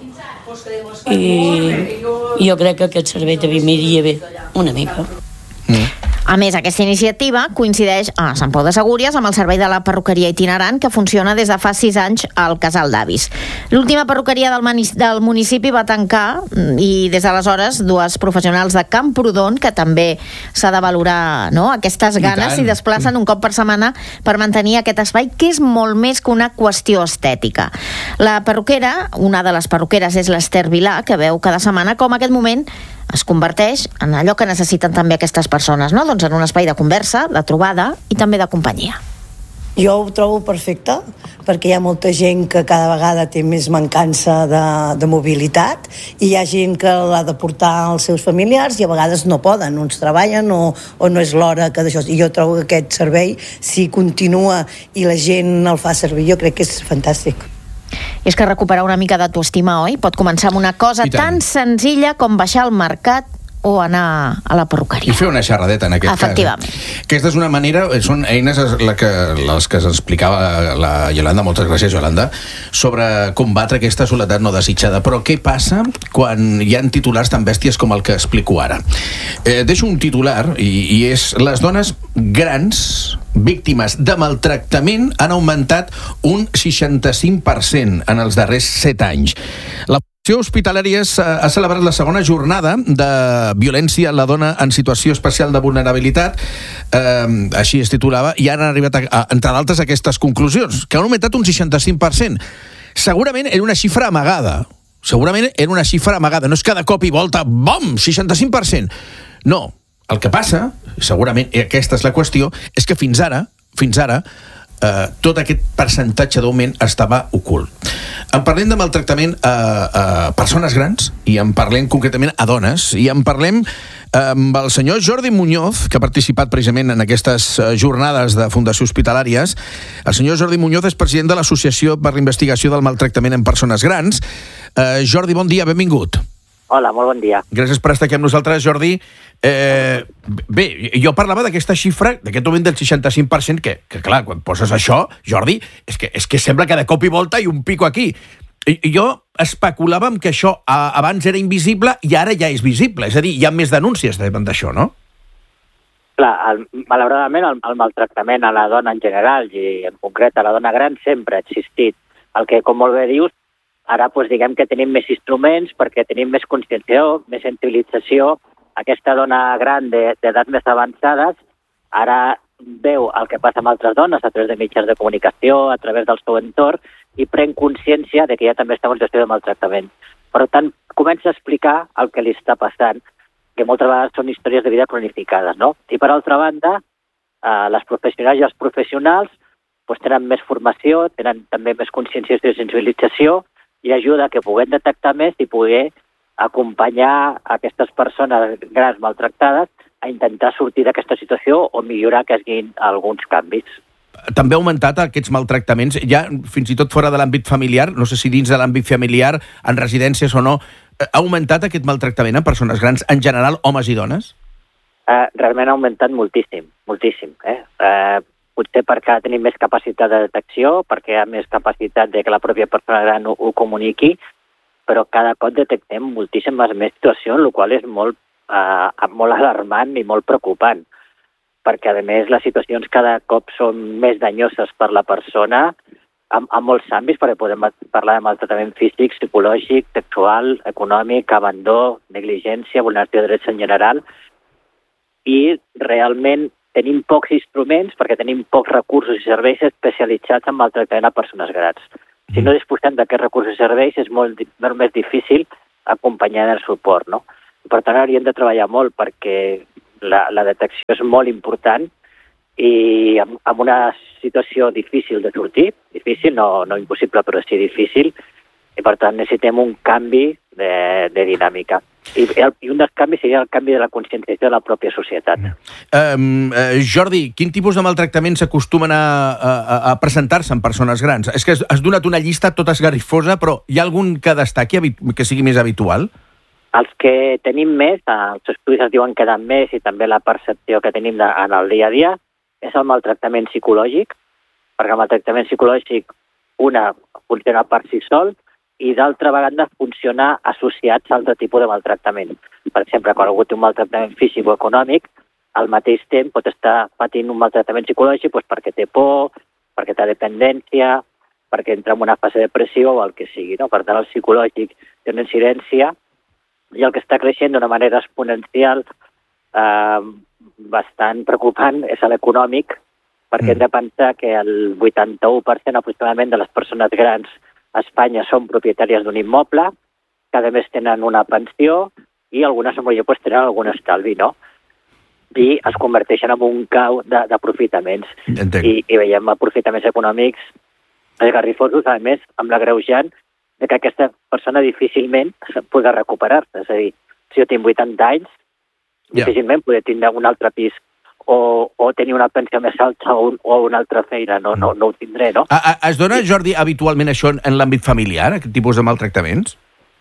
I jo crec que aquest servei també m'iria bé una mica. Mm. A més, aquesta iniciativa coincideix a Sant Pau de Segúries amb el servei de la perruqueria itinerant que funciona des de fa sis anys al Casal d'Avis. L'última perruqueria del, del municipi va tancar i des d'aleshores dues professionals de Camprodon, que també s'ha de valorar, no?, aquestes ganes, s'hi desplacen un cop per setmana per mantenir aquest espai, que és molt més que una qüestió estètica. La perruquera, una de les perruqueres és l'Ester Vilà, que veu cada setmana com aquest moment es converteix en allò que necessiten també aquestes persones, no? Doncs en un espai de conversa, de trobada i també de companyia. Jo ho trobo perfecte, perquè hi ha molta gent que cada vegada té més mancança de, de mobilitat i hi ha gent que l'ha de portar als seus familiars i a vegades no poden, uns treballen o, o no és l'hora que d'això. I jo trobo que aquest servei, si continua i la gent el fa servir, jo crec que és fantàstic. És que recuperar una mica d'autoestima, oi? Pot començar amb una cosa tan senzilla com baixar al mercat o anar a la perruqueria. I fer una xerradeta, en aquest Efectivament. cas. Aquesta és una manera, són eines la que, les que ens explicava la Yolanda, moltes gràcies, Yolanda, sobre combatre aquesta soledat no desitjada. Però què passa quan hi ha titulars tan bèsties com el que explico ara? Eh, deixo un titular, i, i és: les dones grans víctimes de maltractament han augmentat un seixanta-cinc per cent en els darrers set anys. La Fundació Hospitalària ha celebrat la segona jornada de violència a la dona en situació especial de vulnerabilitat, eh, així es titulava, i han arribat, a, a, entre d'altres, aquestes conclusions, que han augmentat un seixanta-cinc per cent. Segurament era una xifra amagada, segurament era una xifra amagada, no és que de cop i volta, bom, seixanta-cinc per cent. No, el que passa, segurament aquesta és la qüestió, és que fins ara, fins ara, eh, tot aquest percentatge d'augment estava ocult. En parlem de maltractament a, a persones grans i en parlem concretament a dones i en parlem amb el senyor Jordi Muñoz, que ha participat precisament en aquestes jornades de Fundació Hospitalàries. El senyor Jordi Muñoz és president de l'Associació per l'Investigació del Maltractament en Persones Grans. Eh, Jordi, bon dia, benvingut. Hola, molt bon dia. Gràcies per estar aquí amb nosaltres, Jordi. Eh, bé, jo parlava d'aquesta xifra, d'aquest augment del seixanta-cinc per cent, que, que clar, quan poses això, Jordi, és que, és que sembla que de cop i volta hi ha un pico aquí. I, jo especulava que això a, abans era invisible i ara ja és visible. És a dir, hi ha més denúncies davant d'això, no? Clar, el, malauradament el, el maltractament a la dona en general i en concret a la dona gran sempre ha existit. El que, com molt bé dius, ara doncs, diguem que tenim més instruments perquè tenim més conscienciació, més sensibilització. Aquesta dona gran d'edat més avançades ara veu el que passa amb altres dones a través de mitjans de comunicació, a través del seu entorn, i pren consciència de que ja també està en situació de maltractament. Per tant, comença a explicar el que li està passant, que moltes vegades són històries de vida cronificades, no? I per altra banda, eh, les professionals i els professionals doncs, tenen més formació, tenen també més conscienciació i sensibilització, i ajuda que puguem detectar més i poder acompanyar aquestes persones grans maltractades a intentar sortir d'aquesta situació o millorar que hagin alguns canvis. també ha augmentat aquests maltractaments, ja fins i tot fora de l'àmbit familiar, no sé si dins de l'àmbit familiar, en residències o no, ha augmentat aquest maltractament en persones grans, en general, homes i dones? Uh, realment ha augmentat moltíssim, moltíssim. Eh? Uh, potser perquè tenim més capacitat de detecció, perquè hi ha més capacitat de que la pròpia persona gran ho, ho comuniqui, però cada cop detectem moltíssimes més situacions, el qual és molt, uh, molt alarmant i molt preocupant, perquè a més les situacions cada cop són més danyoses per la persona en, en molts àmbits, perquè podem parlar de maltractament físic, psicològic, sexual, econòmic, abandó, negligència, vulneració de drets en general, i realment tenim pocs instruments perquè tenim pocs recursos i serveis especialitzats en maltractament a persones grans. Si no disposem d'aquests recursos i serveis és molt, molt més difícil acompanyar el suport, no? Per tant, hauríem de treballar molt perquè la, la detecció és molt important i amb, amb una situació difícil de sortir, difícil, no, no impossible, però sí difícil, i per tant necessitem un canvi de, de dinàmica. I, el, I un dels canvis seria el canvi de la conscienciació de la pròpia societat. Um, uh, Jordi, quin tipus de maltractaments s'acostumen a, a, a presentar-se en persones grans? És que has, has donat una llista tota esgarrifosa, però hi ha algun que destaqui, que sigui més habitual? Els que tenim més, els estudis es diuen que queden més i també la percepció que tenim de, en el dia a dia, és el maltractament psicològic, perquè el maltractament psicològic, una, funciona per si sol, i d'altra vegada funcionar associats a altre tipus de maltractament. Per exemple, quan algú té un maltractament físic o econòmic, al mateix temps pot estar patint un maltractament psicològic doncs, perquè té por, perquè té dependència, perquè entra en una fase de depressió o el que sigui. No? Per tant, el psicològic té una incidència i el que està creixent d'una manera exponencial eh, bastant preocupant és l'econòmic, perquè mm. hem de pensar que el vuitanta-u per cent aproximadament de les persones grans a Espanya són propietàries d'un immoble, cada mes tenen una pensió i algunes potser pues, tenen algun estalvi, no? I es converteixen en un cau d'aprofitaments. I, I veiem aprofitaments econòmics esgarrifosos, a més, amb l'agreujant de que aquesta persona difícilment podrà recuperar-se. És a dir, si jo tinc vuitanta anys, yeah. difícilment podré tindre un altre pis o, o tenir una pensió més alta o, un, o una altra feina. No, no, no ho tindré, no? A, a, es dona, Jordi, habitualment això en, en l'àmbit familiar, aquest tipus de maltractaments?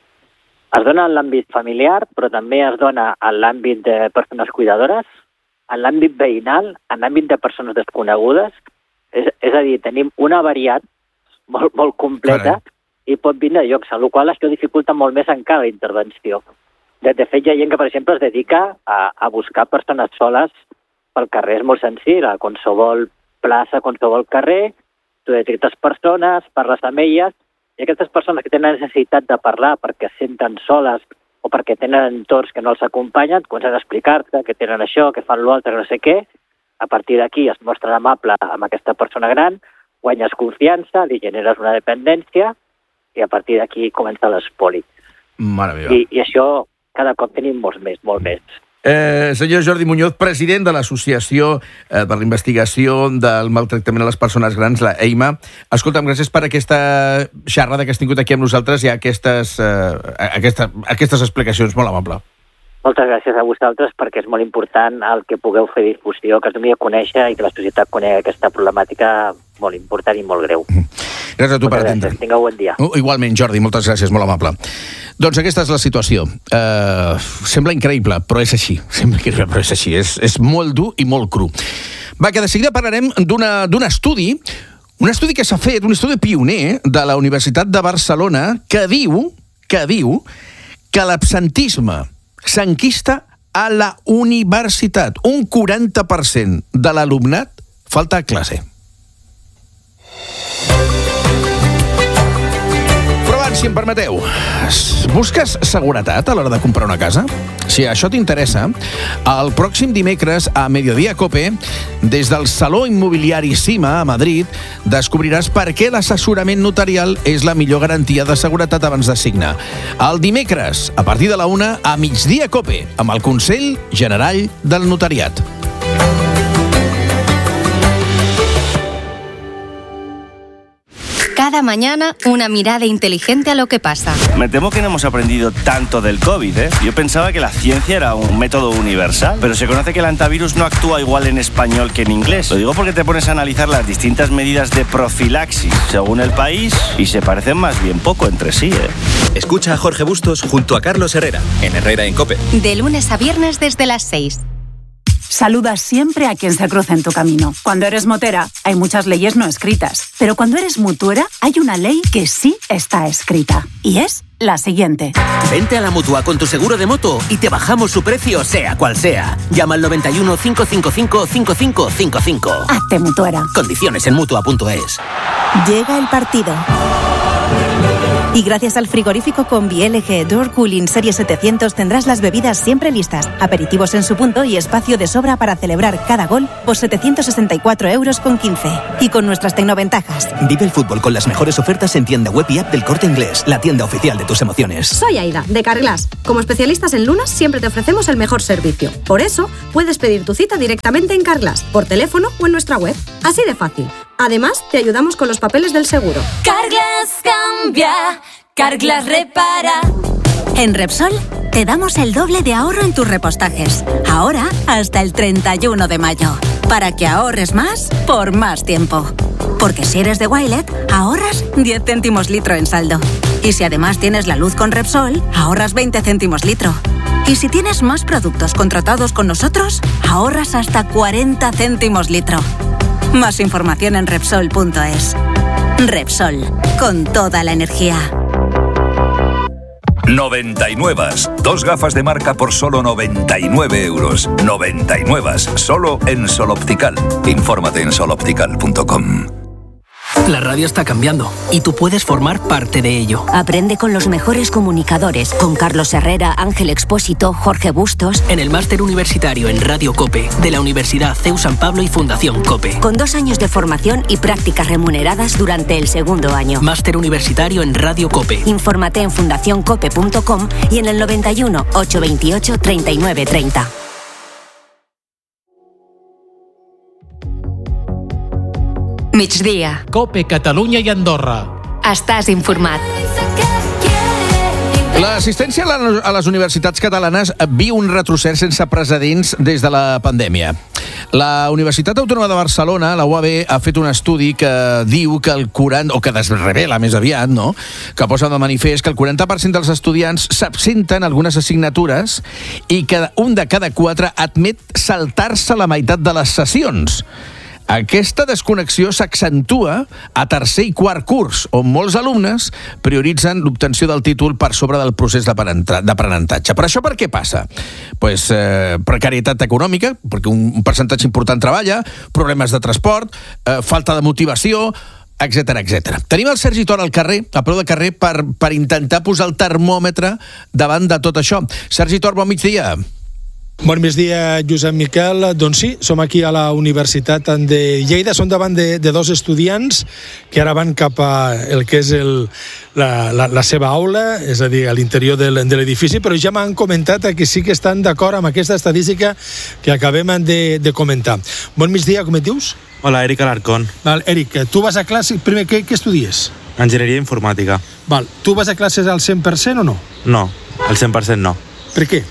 Es dona en l'àmbit familiar, però també es dona en l'àmbit de persones cuidadores, en l'àmbit veïnal, en l'àmbit de persones desconegudes. És, és a dir, tenim una variat molt, molt completa. Carai. I pot vindre de llocs, en la qual això dificulta molt més encara la intervenció. De, de fet, hi ha gent que, per exemple, es dedica a, a buscar persones soles pel carrer. És molt senzill, a qualsevol plaça, a qualsevol carrer, tu detectes persones, parles amb elles, i aquestes persones que tenen necessitat de parlar perquè es senten soles o perquè tenen entorns que no els acompanyen, comencen a explicar-te que tenen això, que fan l'altre, no sé què. A partir d'aquí es mostra amable amb aquesta persona gran, guanyes confiança, li generes una dependència, i a partir d'aquí comença l'espoli. Mare meva. I, I això cada cop tenim molts més, molt més. Eh, senyor Jordi Muñoz, president de l'Associació eh, per la Investigació del Maltractament a les Persones Grans, la EIMA. Escolta'm, gràcies per aquesta xerrada que has tingut aquí amb nosaltres i aquestes, eh, aquesta, aquestes explicacions. Molt amable. Moltes gràcies a vosaltres perquè és molt important el que pugueu fer difusió, que es doni a conèixer i que la societat conegui aquesta problemàtica molt important i molt greu. Gràcies a tu per atendre. Tingueu bon dia. Uh, igualment, Jordi, moltes gràcies, molt amable. Doncs aquesta és la situació. Uh, sembla increïble, però és així. Sembla increïble, però és així. És, és molt dur i molt cru. Va, que de seguida parlarem d'un estudi, un estudi que s'ha fet, un estudi pioner de la Universitat de Barcelona, que diu que diu que l'absentisme s'enquista a la universitat. Un quaranta per cent de l'alumnat falta a classe. Però abans, si em permeteu, busques seguretat a l'hora de comprar una casa? Si això t'interessa, el pròxim dimecres a Mediodía Cope, des del Saló Immobiliari Cima a Madrid, descobriràs per què l'assessorament notarial és la millor garantia de seguretat abans de signar. El dimecres, a partir de la una, a Migdia Cope, amb el Consell General del Notariat. Cada mañana una mirada inteligente a lo que pasa. Me temo que no hemos aprendido tanto del COVID, ¿eh? Yo pensaba que la ciencia era un método universal, pero se conoce que el antivirus no actúa igual en español que en inglés. Lo digo porque te pones a analizar las distintas medidas de profilaxis según el país y se parecen más bien poco entre sí, ¿eh? Escucha a Jorge Bustos junto a Carlos Herrera, en Herrera en COPE. De lunes a viernes desde las seis. Saluda siempre a quien se cruza en tu camino. Cuando eres motera, hay muchas leyes no escritas. Pero cuando eres mutuera, hay una ley que sí está escrita. Y es la siguiente. Vente a la Mutua con tu seguro de moto y te bajamos su precio, sea cual sea. Llama al noventa y uno, cinco cinco cinco, cinco cinco cinco cinco. Hazte mutuera. Condiciones en mutua punto es. Llega el partido. Y gracias al frigorífico Combi L G Door Cooling Serie setecientos tendrás las bebidas siempre listas, aperitivos en su punto y espacio de sobra para celebrar cada gol por setecientos sesenta y cuatro euros con quince. Y con nuestras tecnoventajas. Vive el fútbol con las mejores ofertas en tienda web y app del Corte Inglés, la tienda oficial de tus emociones. Soy Aida, de Carglass. Como especialistas en lunas siempre te ofrecemos el mejor servicio. Por eso, puedes pedir tu cita directamente en Carglass, por teléfono o en nuestra web. Así de fácil. Además, te ayudamos con los papeles del seguro. Carglass cambia, Carglass repara. En Repsol te damos el doble de ahorro en tus repostajes. Ahora hasta el treinta y uno de mayo. Para que ahorres más por más tiempo. Porque si eres de Wilet, ahorras diez céntimos litro en saldo. Y si además tienes la luz con Repsol, ahorras veinte céntimos litro. Y si tienes más productos contratados con nosotros, ahorras hasta cuarenta céntimos litro. Más información en Repsol punto es. Repsol, con toda la energía. noventa y nueve. Dos gafas de marca por solo noventa y nueve euros. noventa y nueve. Solo en Sol Optical. Infórmate en sol optical punto com. La radio está cambiando y tú puedes formar parte de ello. Aprende con los mejores comunicadores, con Carlos Herrera, Ángel Expósito, Jorge Bustos. En el máster universitario en Radio COPE de la Universidad C E U San Pablo y Fundación COPE. Con dos años de formación y prácticas remuneradas durante el segundo año. Máster universitario en Radio COPE. Infórmate en fundación cope punto com y en el noventa y uno, ochocientos veintiocho, treinta y nueve treinta. Migdia. COPE, Catalunya i Andorra. Estàs informat. L'assistència a les universitats catalanes viu un retrocés sense precedents des de la pandèmia. La Universitat Autònoma de Barcelona, la U A B, ha fet un estudi que diu que el quaranta, o que desrevela més aviat, no?, que posa de manifest que el quaranta per cent dels estudiants s'absenten algunes assignatures i que un de cada quatre admet saltar-se la meitat de les sessions. Aquesta desconnexió s'accentua a tercer i quart curs, on molts alumnes prioritzen l'obtenció del títol per sobre del procés d'aprenentatge. Per això per què passa? Pues, eh, precarietat econòmica, perquè un percentatge important treballa, problemes de transport, eh, falta de motivació, etcètera, etcètera. Tenim el Sergi Tor al carrer, a peu de carrer, per, per intentar posar el termòmetre davant de tot això. Sergi Tor, bon migdia. Bon migdia, Josep Miquel. Doncs sí, som aquí a la Universitat de Lleida. Som davant de, de dos estudiants que ara van cap a el que és el, la, la, la seva aula, és a dir, a l'interior de l'edifici, però ja m'han comentat que sí que estan d'acord amb aquesta estadística que acabem de, de comentar. Bon migdia, com et dius? Hola, Eric Alarcón. Val, Eric, tu vas a classe... Primer, què, què estudies? Enginyeria informàtica. Val, tu vas a classes al cent per cent o no? No, al cent per cent no. Per què?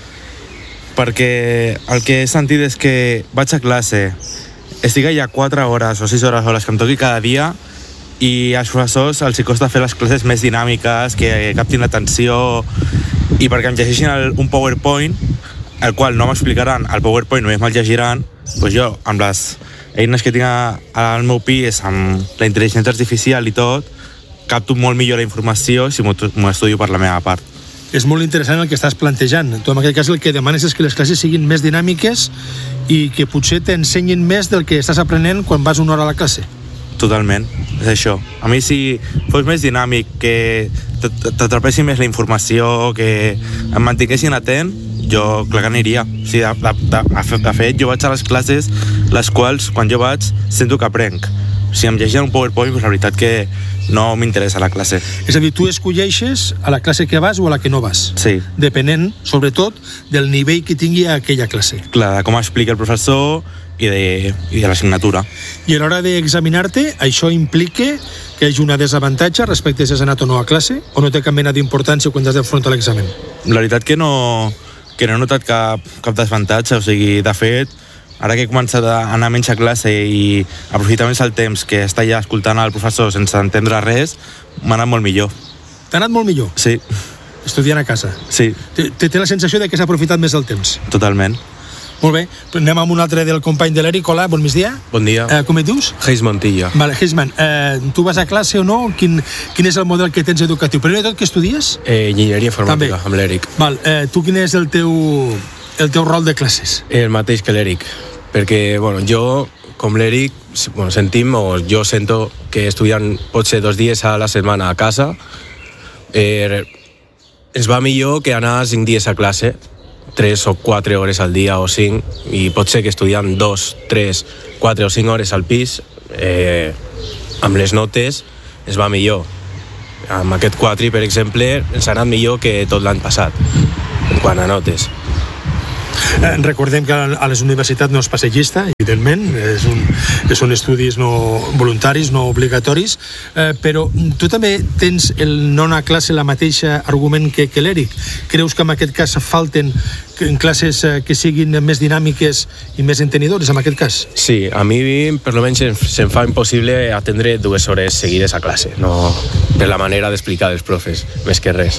Perquè el que he sentit és que vaig a classe, estic allà quatre hores o sis hores o les que em toqui cada dia i als professors els costa fer les classes més dinàmiques, que captin l'atenció, i perquè em llegeixin el, un PowerPoint, el qual no m'explicaran el PowerPoint, només me'l llegiran, doncs jo, amb les eines que tinc al meu pis, amb la intel·ligència artificial i tot, capto molt millor la informació si m'ho estudio per la meva part. És molt interessant el que estàs plantejant. Tu en aquest cas el que demanes és que les classes siguin més dinàmiques i que potser t'ensenyin més del que estàs aprenent quan vas una hora a la classe. Totalment, és això. A mi si fos més dinàmic, que t'atrapessin més la informació, que em mantinguessin atent, jo clar que aniria. O sigui, de, de, de, de fet, jo vaig a les classes les quals, quan jo vaig, sento que aprenc. si em llegien un PowerPoint, pues la veritat que no m'interessa la classe. És a dir, tu escolleixes a la classe que vas o a la que no vas. Sí. Depenent, sobretot, del nivell que tingui aquella classe. Clar, de com explica el professor i de, i de l'assignatura. I a l'hora d'examinar-te, això implica que hi hagi una desavantatge respecte si has anat o no a classe, o no té cap mena d'importància quan has d'afrontar l'examen? La veritat que no, que no he notat cap, cap desavantatge, o sigui, de fet, ara que he començat a anar menys a classe i aprofitar més el temps que està allà escoltant el professor sense entendre res, m'ha anat molt millor. T'ha anat molt millor? Sí. Estudiant a casa? Sí. Té, té la sensació de que s'ha aprofitat més el temps? Totalment. Molt bé, anem amb un altre del company de l'Eric. Hola, bon migdia. Bon dia. Eh, com et dius? Geis Montilla. Vale, Geisman, eh, tu vas a classe o no? Quin, quin és el model que tens educatiu? Primer de tot, què estudies? Eh, enginyeria informàtica, amb l'Eric. Val, eh, tu quin és el teu, el teu rol de classes? El mateix que l'Eric, perquè, bueno, jo, com l'Eric, bueno, sentim, o jo sento que estudiant pot ser dos dies a la setmana a casa, eh, ens va millor que anar cinc dies a classe, tres o quatre hores al dia o cinc, i pot ser que estudiant dos, tres, quatre o cinc hores al pis, eh, amb les notes, es va millor. Amb aquest quatri, per exemple, ens ha anat millor que tot l'any passat, en quant a notes. Eh, recordem que a les universitats no és passegista, evidentment, és un, són estudis no voluntaris, no obligatoris, eh, però tu també tens el no anar a classe la mateixa argument que, que l'Eric. Creus que en aquest cas falten en classes que siguin més dinàmiques i més entenidores, en aquest cas? Sí, a mi per almenys se'm fa impossible atendre dues hores seguides a classe, no per la manera d'explicar dels profes, més que res.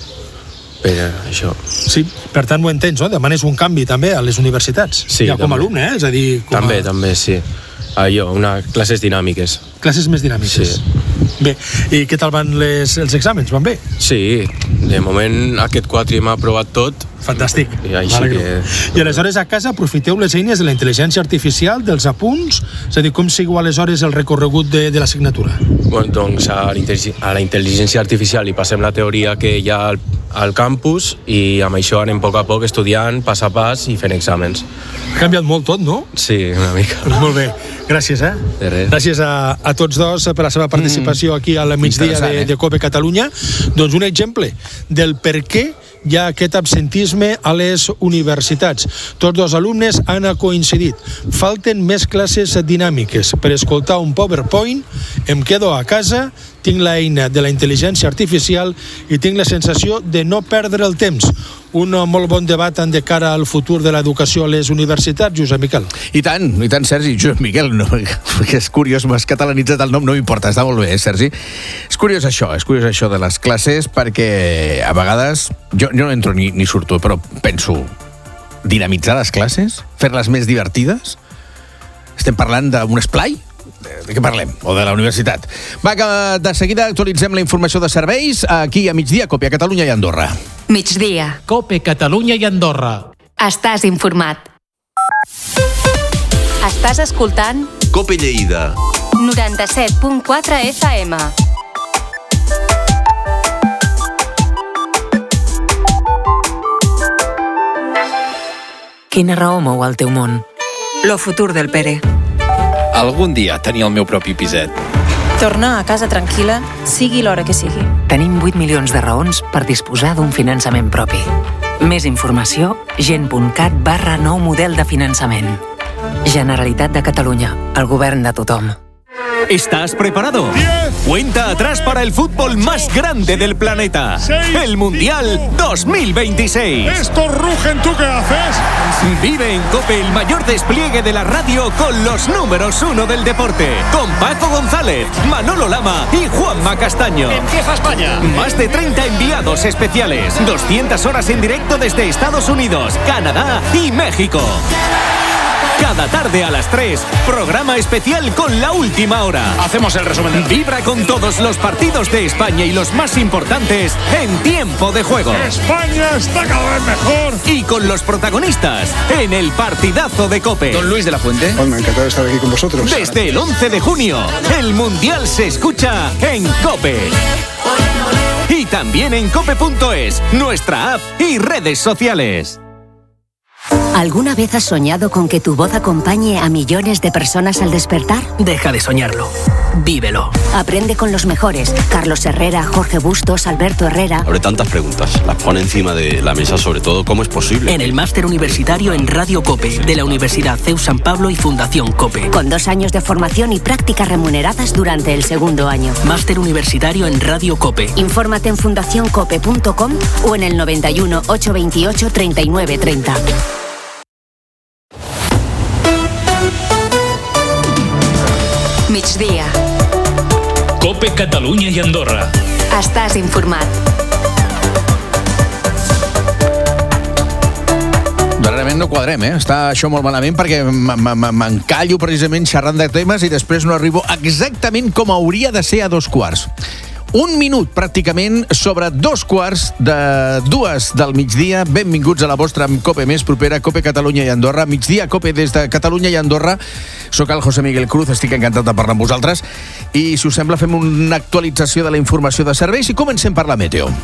Per això. Sí, per tant ho entens, no? Demanes un canvi també a les universitats. Sí, ja com a alumne, eh? És a dir, com també, a... també, sí. Allò, una, classes dinàmiques. Classes més dinàmiques. Sí. Bé, i què tal van les, els exàmens? Van bé? Sí, de moment aquest quatri m'ha aprovat tot. Fantàstic. I, així que... I aleshores a casa aprofiteu les eines de la intel·ligència artificial, dels apunts, és a dir, com seguiu aleshores el recorregut de, de l'assignatura? Bueno, doncs a la intel·ligència artificial hi passem la teoria que hi ha al, al campus i amb això anem a poc a poc estudiant, pas a pas i fent exàmens. Ha canviat molt tot, no? Sí, una mica. Molt bé, gràcies, eh? De res. Gràcies a, a tots dos per la seva participació mm. aquí al migdia de, eh? de COPE Catalunya. Doncs un exemple del per què hi ha aquest absentisme a les universitats. Tots dos alumnes han coincidit. Falten més classes dinàmiques. Per escoltar un PowerPoint em quedo a casa, tinc l'eina de la intel·ligència artificial i tinc la sensació de no perdre el temps. Un molt bon debat de cara al futur de l'educació a les universitats, Josep Miquel. I tant, i tant, Sergi. Josep Miquel, no, perquè és curiós, m'has catalanitzat el nom, no m'importa, està molt bé, eh, Sergi. És curiós això, és curiós això de les classes, perquè a vegades, jo, jo no entro ni, ni surto, però penso, dinamitzar les classes? Fer-les més divertides? Estem parlant d'un esplai? De què parlem? O de la universitat? Va, que de seguida actualitzem la informació de serveis aquí a migdia, COPE, a Catalunya i Andorra. Migdia. COPE, Catalunya i Andorra. Estàs informat. Estàs escoltant COPE Lleida. noranta-set punt quatre F M. Quina raó mou el teu món? Lo futur del Pere. Algun dia tenir el meu propi piset. Tornar a casa tranquil·la, sigui l'hora que sigui. Tenim vuit milions de raons per disposar d'un finançament propi. Més informació, gent.cat barra nou model de finançament. Generalitat de Catalunya, el govern de tothom. ¿Estás preparado? diez, Cuenta atrás para el fútbol más grande del planeta. seis, el Mundial dos mil veintiséis. Estos rugen, ¿tú qué haces? Vive en COPE el mayor despliegue de la radio con los números uno del deporte. Con Paco González, Manolo Lama y Juanma Castaño. Empieza España. Más de treinta enviados especiales. doscientas horas en directo desde Estados Unidos, Canadá y México. Cada tarde a las tres, programa especial con la última hora. Hacemos el resumen. Vibra con todos los partidos de España y los más importantes en tiempo de juego. España está cada vez mejor. Y con los protagonistas en el partidazo de COPE. Don Luis de la Fuente. Oh, me ha encantado estar aquí con vosotros. Desde el once de junio, el Mundial se escucha en COPE. Y también en cope punto es, nuestra app y redes sociales. ¿Alguna vez has soñado con que tu voz acompañe a millones de personas al despertar? Deja de soñarlo. Vívelo. Aprende con los mejores. Carlos Herrera, Jorge Bustos, Alberto Herrera. Abre tantas preguntas. Las pone encima de la mesa, sobre todo, ¿cómo es posible? En el máster universitario en Radio COPE, de la Universidad C E U San Pablo y Fundación COPE. Con dos años de formación y prácticas remuneradas durante el segundo año. Máster universitario en Radio COPE. Infórmate en fundación cope punto com o en el noventa y uno, ochocientos veintiocho, treinta y nueve treinta. Migdia. COPE Catalunya i Andorra. Estàs informat. Darrerament no quadrem, eh? Està això molt malament perquè m'encallo precisament xerrant de temes i després no arribo exactament com hauria de ser a dos quarts. Un minut, pràcticament, sobre dos quarts de dues del migdia. Benvinguts a la vostra COPE més propera, COPE Catalunya i Andorra. Migdia COPE des de Catalunya i Andorra. Soc el José Miguel Cruz, estic encantat de parlar amb vosaltres. I, si us sembla, fem una actualització de la informació de serveis i comencem per la meteo.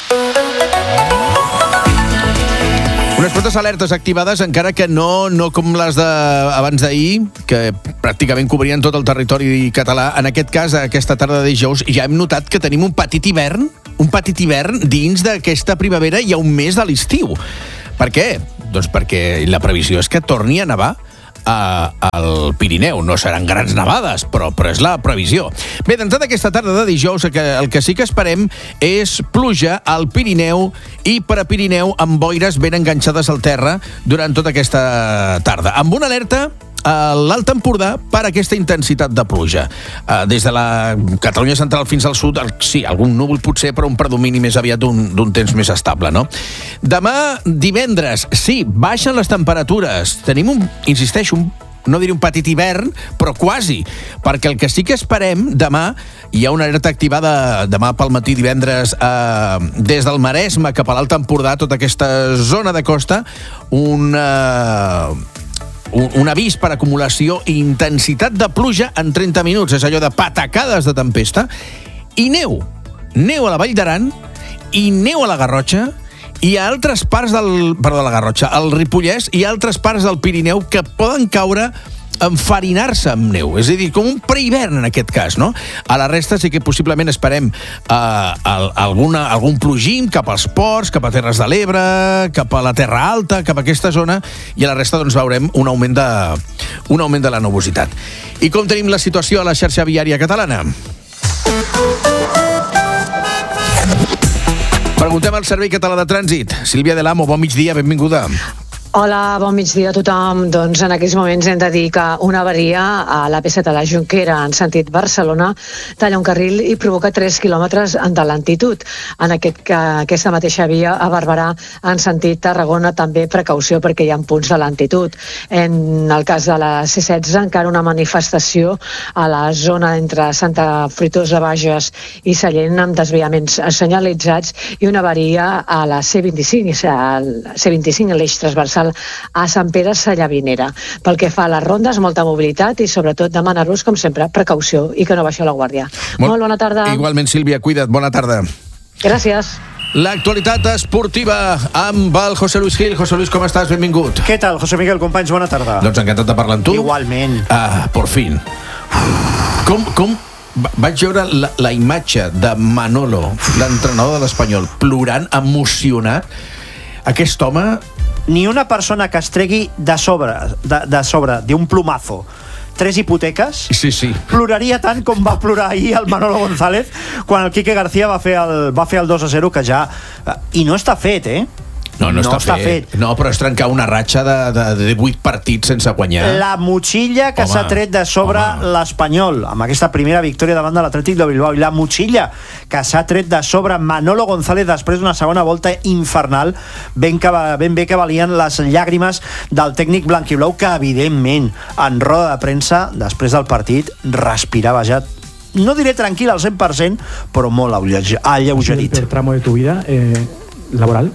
Unes quantes alertes activades, encara que no, no com les d'abans d'ahir, que pràcticament cobrien tot el territori català. En aquest cas, aquesta tarda de dijous, ja hem notat que tenim un petit hivern, un petit hivern dins d'aquesta primavera i un mes de l'estiu. Per què? Doncs perquè la previsió és que torni a nevar A, al Pirineu. No seran grans nevades, però, però és la previsió. Bé, d'entrada aquesta tarda de dijous, que el que sí que esperem és pluja al Pirineu i per a Pirineu amb boires ben enganxades al terra durant tota aquesta tarda. Amb una alerta a l'Alt Empordà per aquesta intensitat de pluja. Uh, des de la Catalunya central fins al sud, el, sí, algun núvol potser, però un predomini més aviat d'un temps més estable, no? Demà, divendres, sí, baixen les temperatures. Tenim un, insisteixo, un, no diré un petit hivern, però quasi, perquè el que sí que esperem demà, hi ha una alerta activada demà pel matí divendres eh, des del Maresme cap a l'Alt Empordà, tota aquesta zona de costa, un... Eh, un avís per acumulació i intensitat de pluja en trenta minuts, és allò de patacades de tempesta, i neu, neu a la Vall d'Aran, i neu a la Garrotxa, i a altres parts del... Perdó, la Garrotxa, al Ripollès i altres parts del Pirineu que poden caure enfarinar-se amb neu, és a dir, com un prehivern en aquest cas, no? A la resta sí que possiblement esperem eh, alguna, algun plogim cap als ports, cap a Terres de l'Ebre, cap a la Terra Alta, cap a aquesta zona, i a la resta doncs veurem un augment de, un augment de la nubositat. I com tenim la situació a la xarxa viària catalana? Preguntem al Servei Català de Trànsit. Sílvia de l'Amo, bon migdia, benvinguda. Hola, bon migdia a tothom. Doncs en aquests moments hem de dir que una avaria a l'A P set a la Jonquera en sentit Barcelona talla un carril i provoca tres quilòmetres de lentitud. En aquest, aquesta mateixa via a Barberà en sentit Tarragona també precaució perquè hi ha punts de lentitud. En el cas de la C setze encara una manifestació a la zona entre Santa Fruitós de Bages i Sallent amb desviaments senyalitzats i una avaria a la C vint-i-cinc, al C vint-i-cinc a l'eix transversal a Sant Pere Sallavinera. Pel que fa a les rondes, molta mobilitat i sobretot demanar-vos, com sempre, precaució i que no baixeu la guàrdia. Molt, Molt bona tarda. Igualment, Sílvia, cuida't. Bona tarda. Gràcies. L'actualitat esportiva amb el José Luis Gil. José Luis, com estàs? Benvingut. Què tal, José Miguel, companys? Bona tarda. Doncs encantat de parlar amb tu. Igualment. Ah, por fin. Com, com vaig veure la, la imatge de Manolo, l'entrenador de l'Espanyol, plorant, emocionat. Aquest home... Ni una persona que es tregui de sobre, de, de sobre, d'un plumazo, tres hipoteques, sí, sí. ploraria tant com va plorar ahir el Manolo González quan el Quique García va fer el, va fer el dos a zero, que ja... I no està fet, eh? No, no, no està, està fet. fet. No, però és trencar una ratxa de, de, de vuit partits sense guanyar. La motxilla que s'ha tret de sobre l'Espanyol, amb aquesta primera victòria davant de l'Atlètic de Bilbao, i la motxilla que s'ha tret de sobre Manolo González després d'una segona volta infernal, ben, que, ben bé que valien les llàgrimes del tècnic blanquiblau, que evidentment en roda de premsa, després del partit, respirava ja, no diré tranquil al cent per cent, però molt alleugerit. El tramo de tu vida eh, laboral,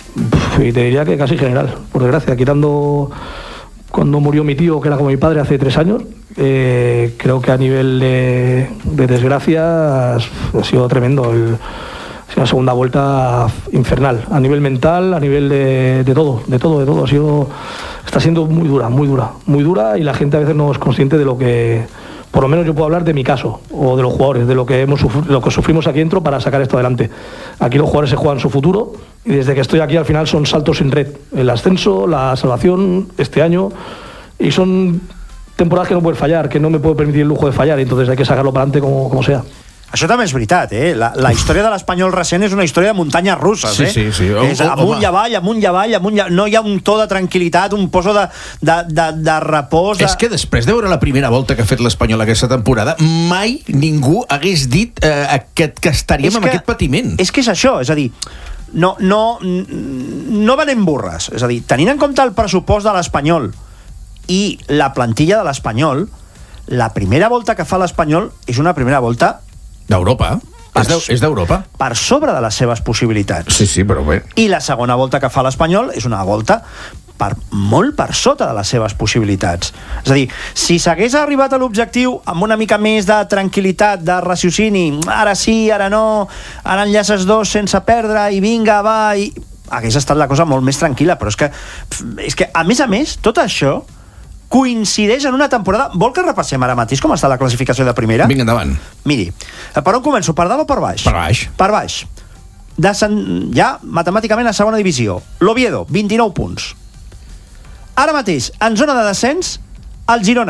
y te diría que casi general, por desgracia, quitando cuando murió mi tío, que era como mi padre hace tres años, eh, creo que a nivel de, de desgracia ha sido tremendo. El, una segunda vuelta infernal, a nivel mental, a nivel de, de todo, de todo, de todo. Ha sido, está siendo muy dura, muy dura, muy dura, y la gente a veces no es consciente de lo que, por lo menos yo puedo hablar de mi caso, o de los jugadores, de lo que hemos sufri- lo que sufrimos aquí dentro para sacar esto adelante. Aquí los jugadores se juegan su futuro, y desde que estoy aquí al final son saltos sin red. El ascenso, la salvación, este año, y son temporadas que no puedes fallar, que no me puedo permitir el lujo de fallar, y entonces hay que sacarlo para adelante como, como sea. Això també és veritat, eh? La, la història de l'Espanyol recent és una història de muntanyes russes, Sí, eh? sí, sí. Oh, És oh, amunt home. i avall, amunt i avall, amunt i avall. No hi ha un to de tranquil·litat, un poso de, de, de, de repòs... De... És que després de veure la primera volta que ha fet l'Espanyol aquesta temporada, mai ningú hagués dit eh, que, que estaríem És amb que- aquest patiment. És que és això, és a dir, no, no, no venem burres. És a dir, tenint en compte el pressupost de l'Espanyol i la plantilla de l'Espanyol, la primera volta que fa l'Espanyol és una primera volta... D'Europa. És d'Eu- és d'Europa. Per sobre de les seves possibilitats. Sí, sí, però bé. I la segona volta que fa l'Espanyol és una volta per, molt per sota de les seves possibilitats. És a dir, si s'hagués arribat a l'objectiu amb una mica més de tranquil·litat, de raciocini, ara sí, ara no, ara enllaces dos sense perdre i vinga, va, i... hagués estat la cosa molt més tranquil·la, però és que, és que a més a més, tot això coincideix en una temporada... Vol que repassem ara mateix com està la classificació de primera? Vinga, endavant. Miri, per on començo? Per dalt o per baix? Per baix. Per baix. De sen... Ja, matemàticament, a segona divisió. L'Oviedo, vint-i-nou punts. Ara mateix, en zona de descens, el Girona,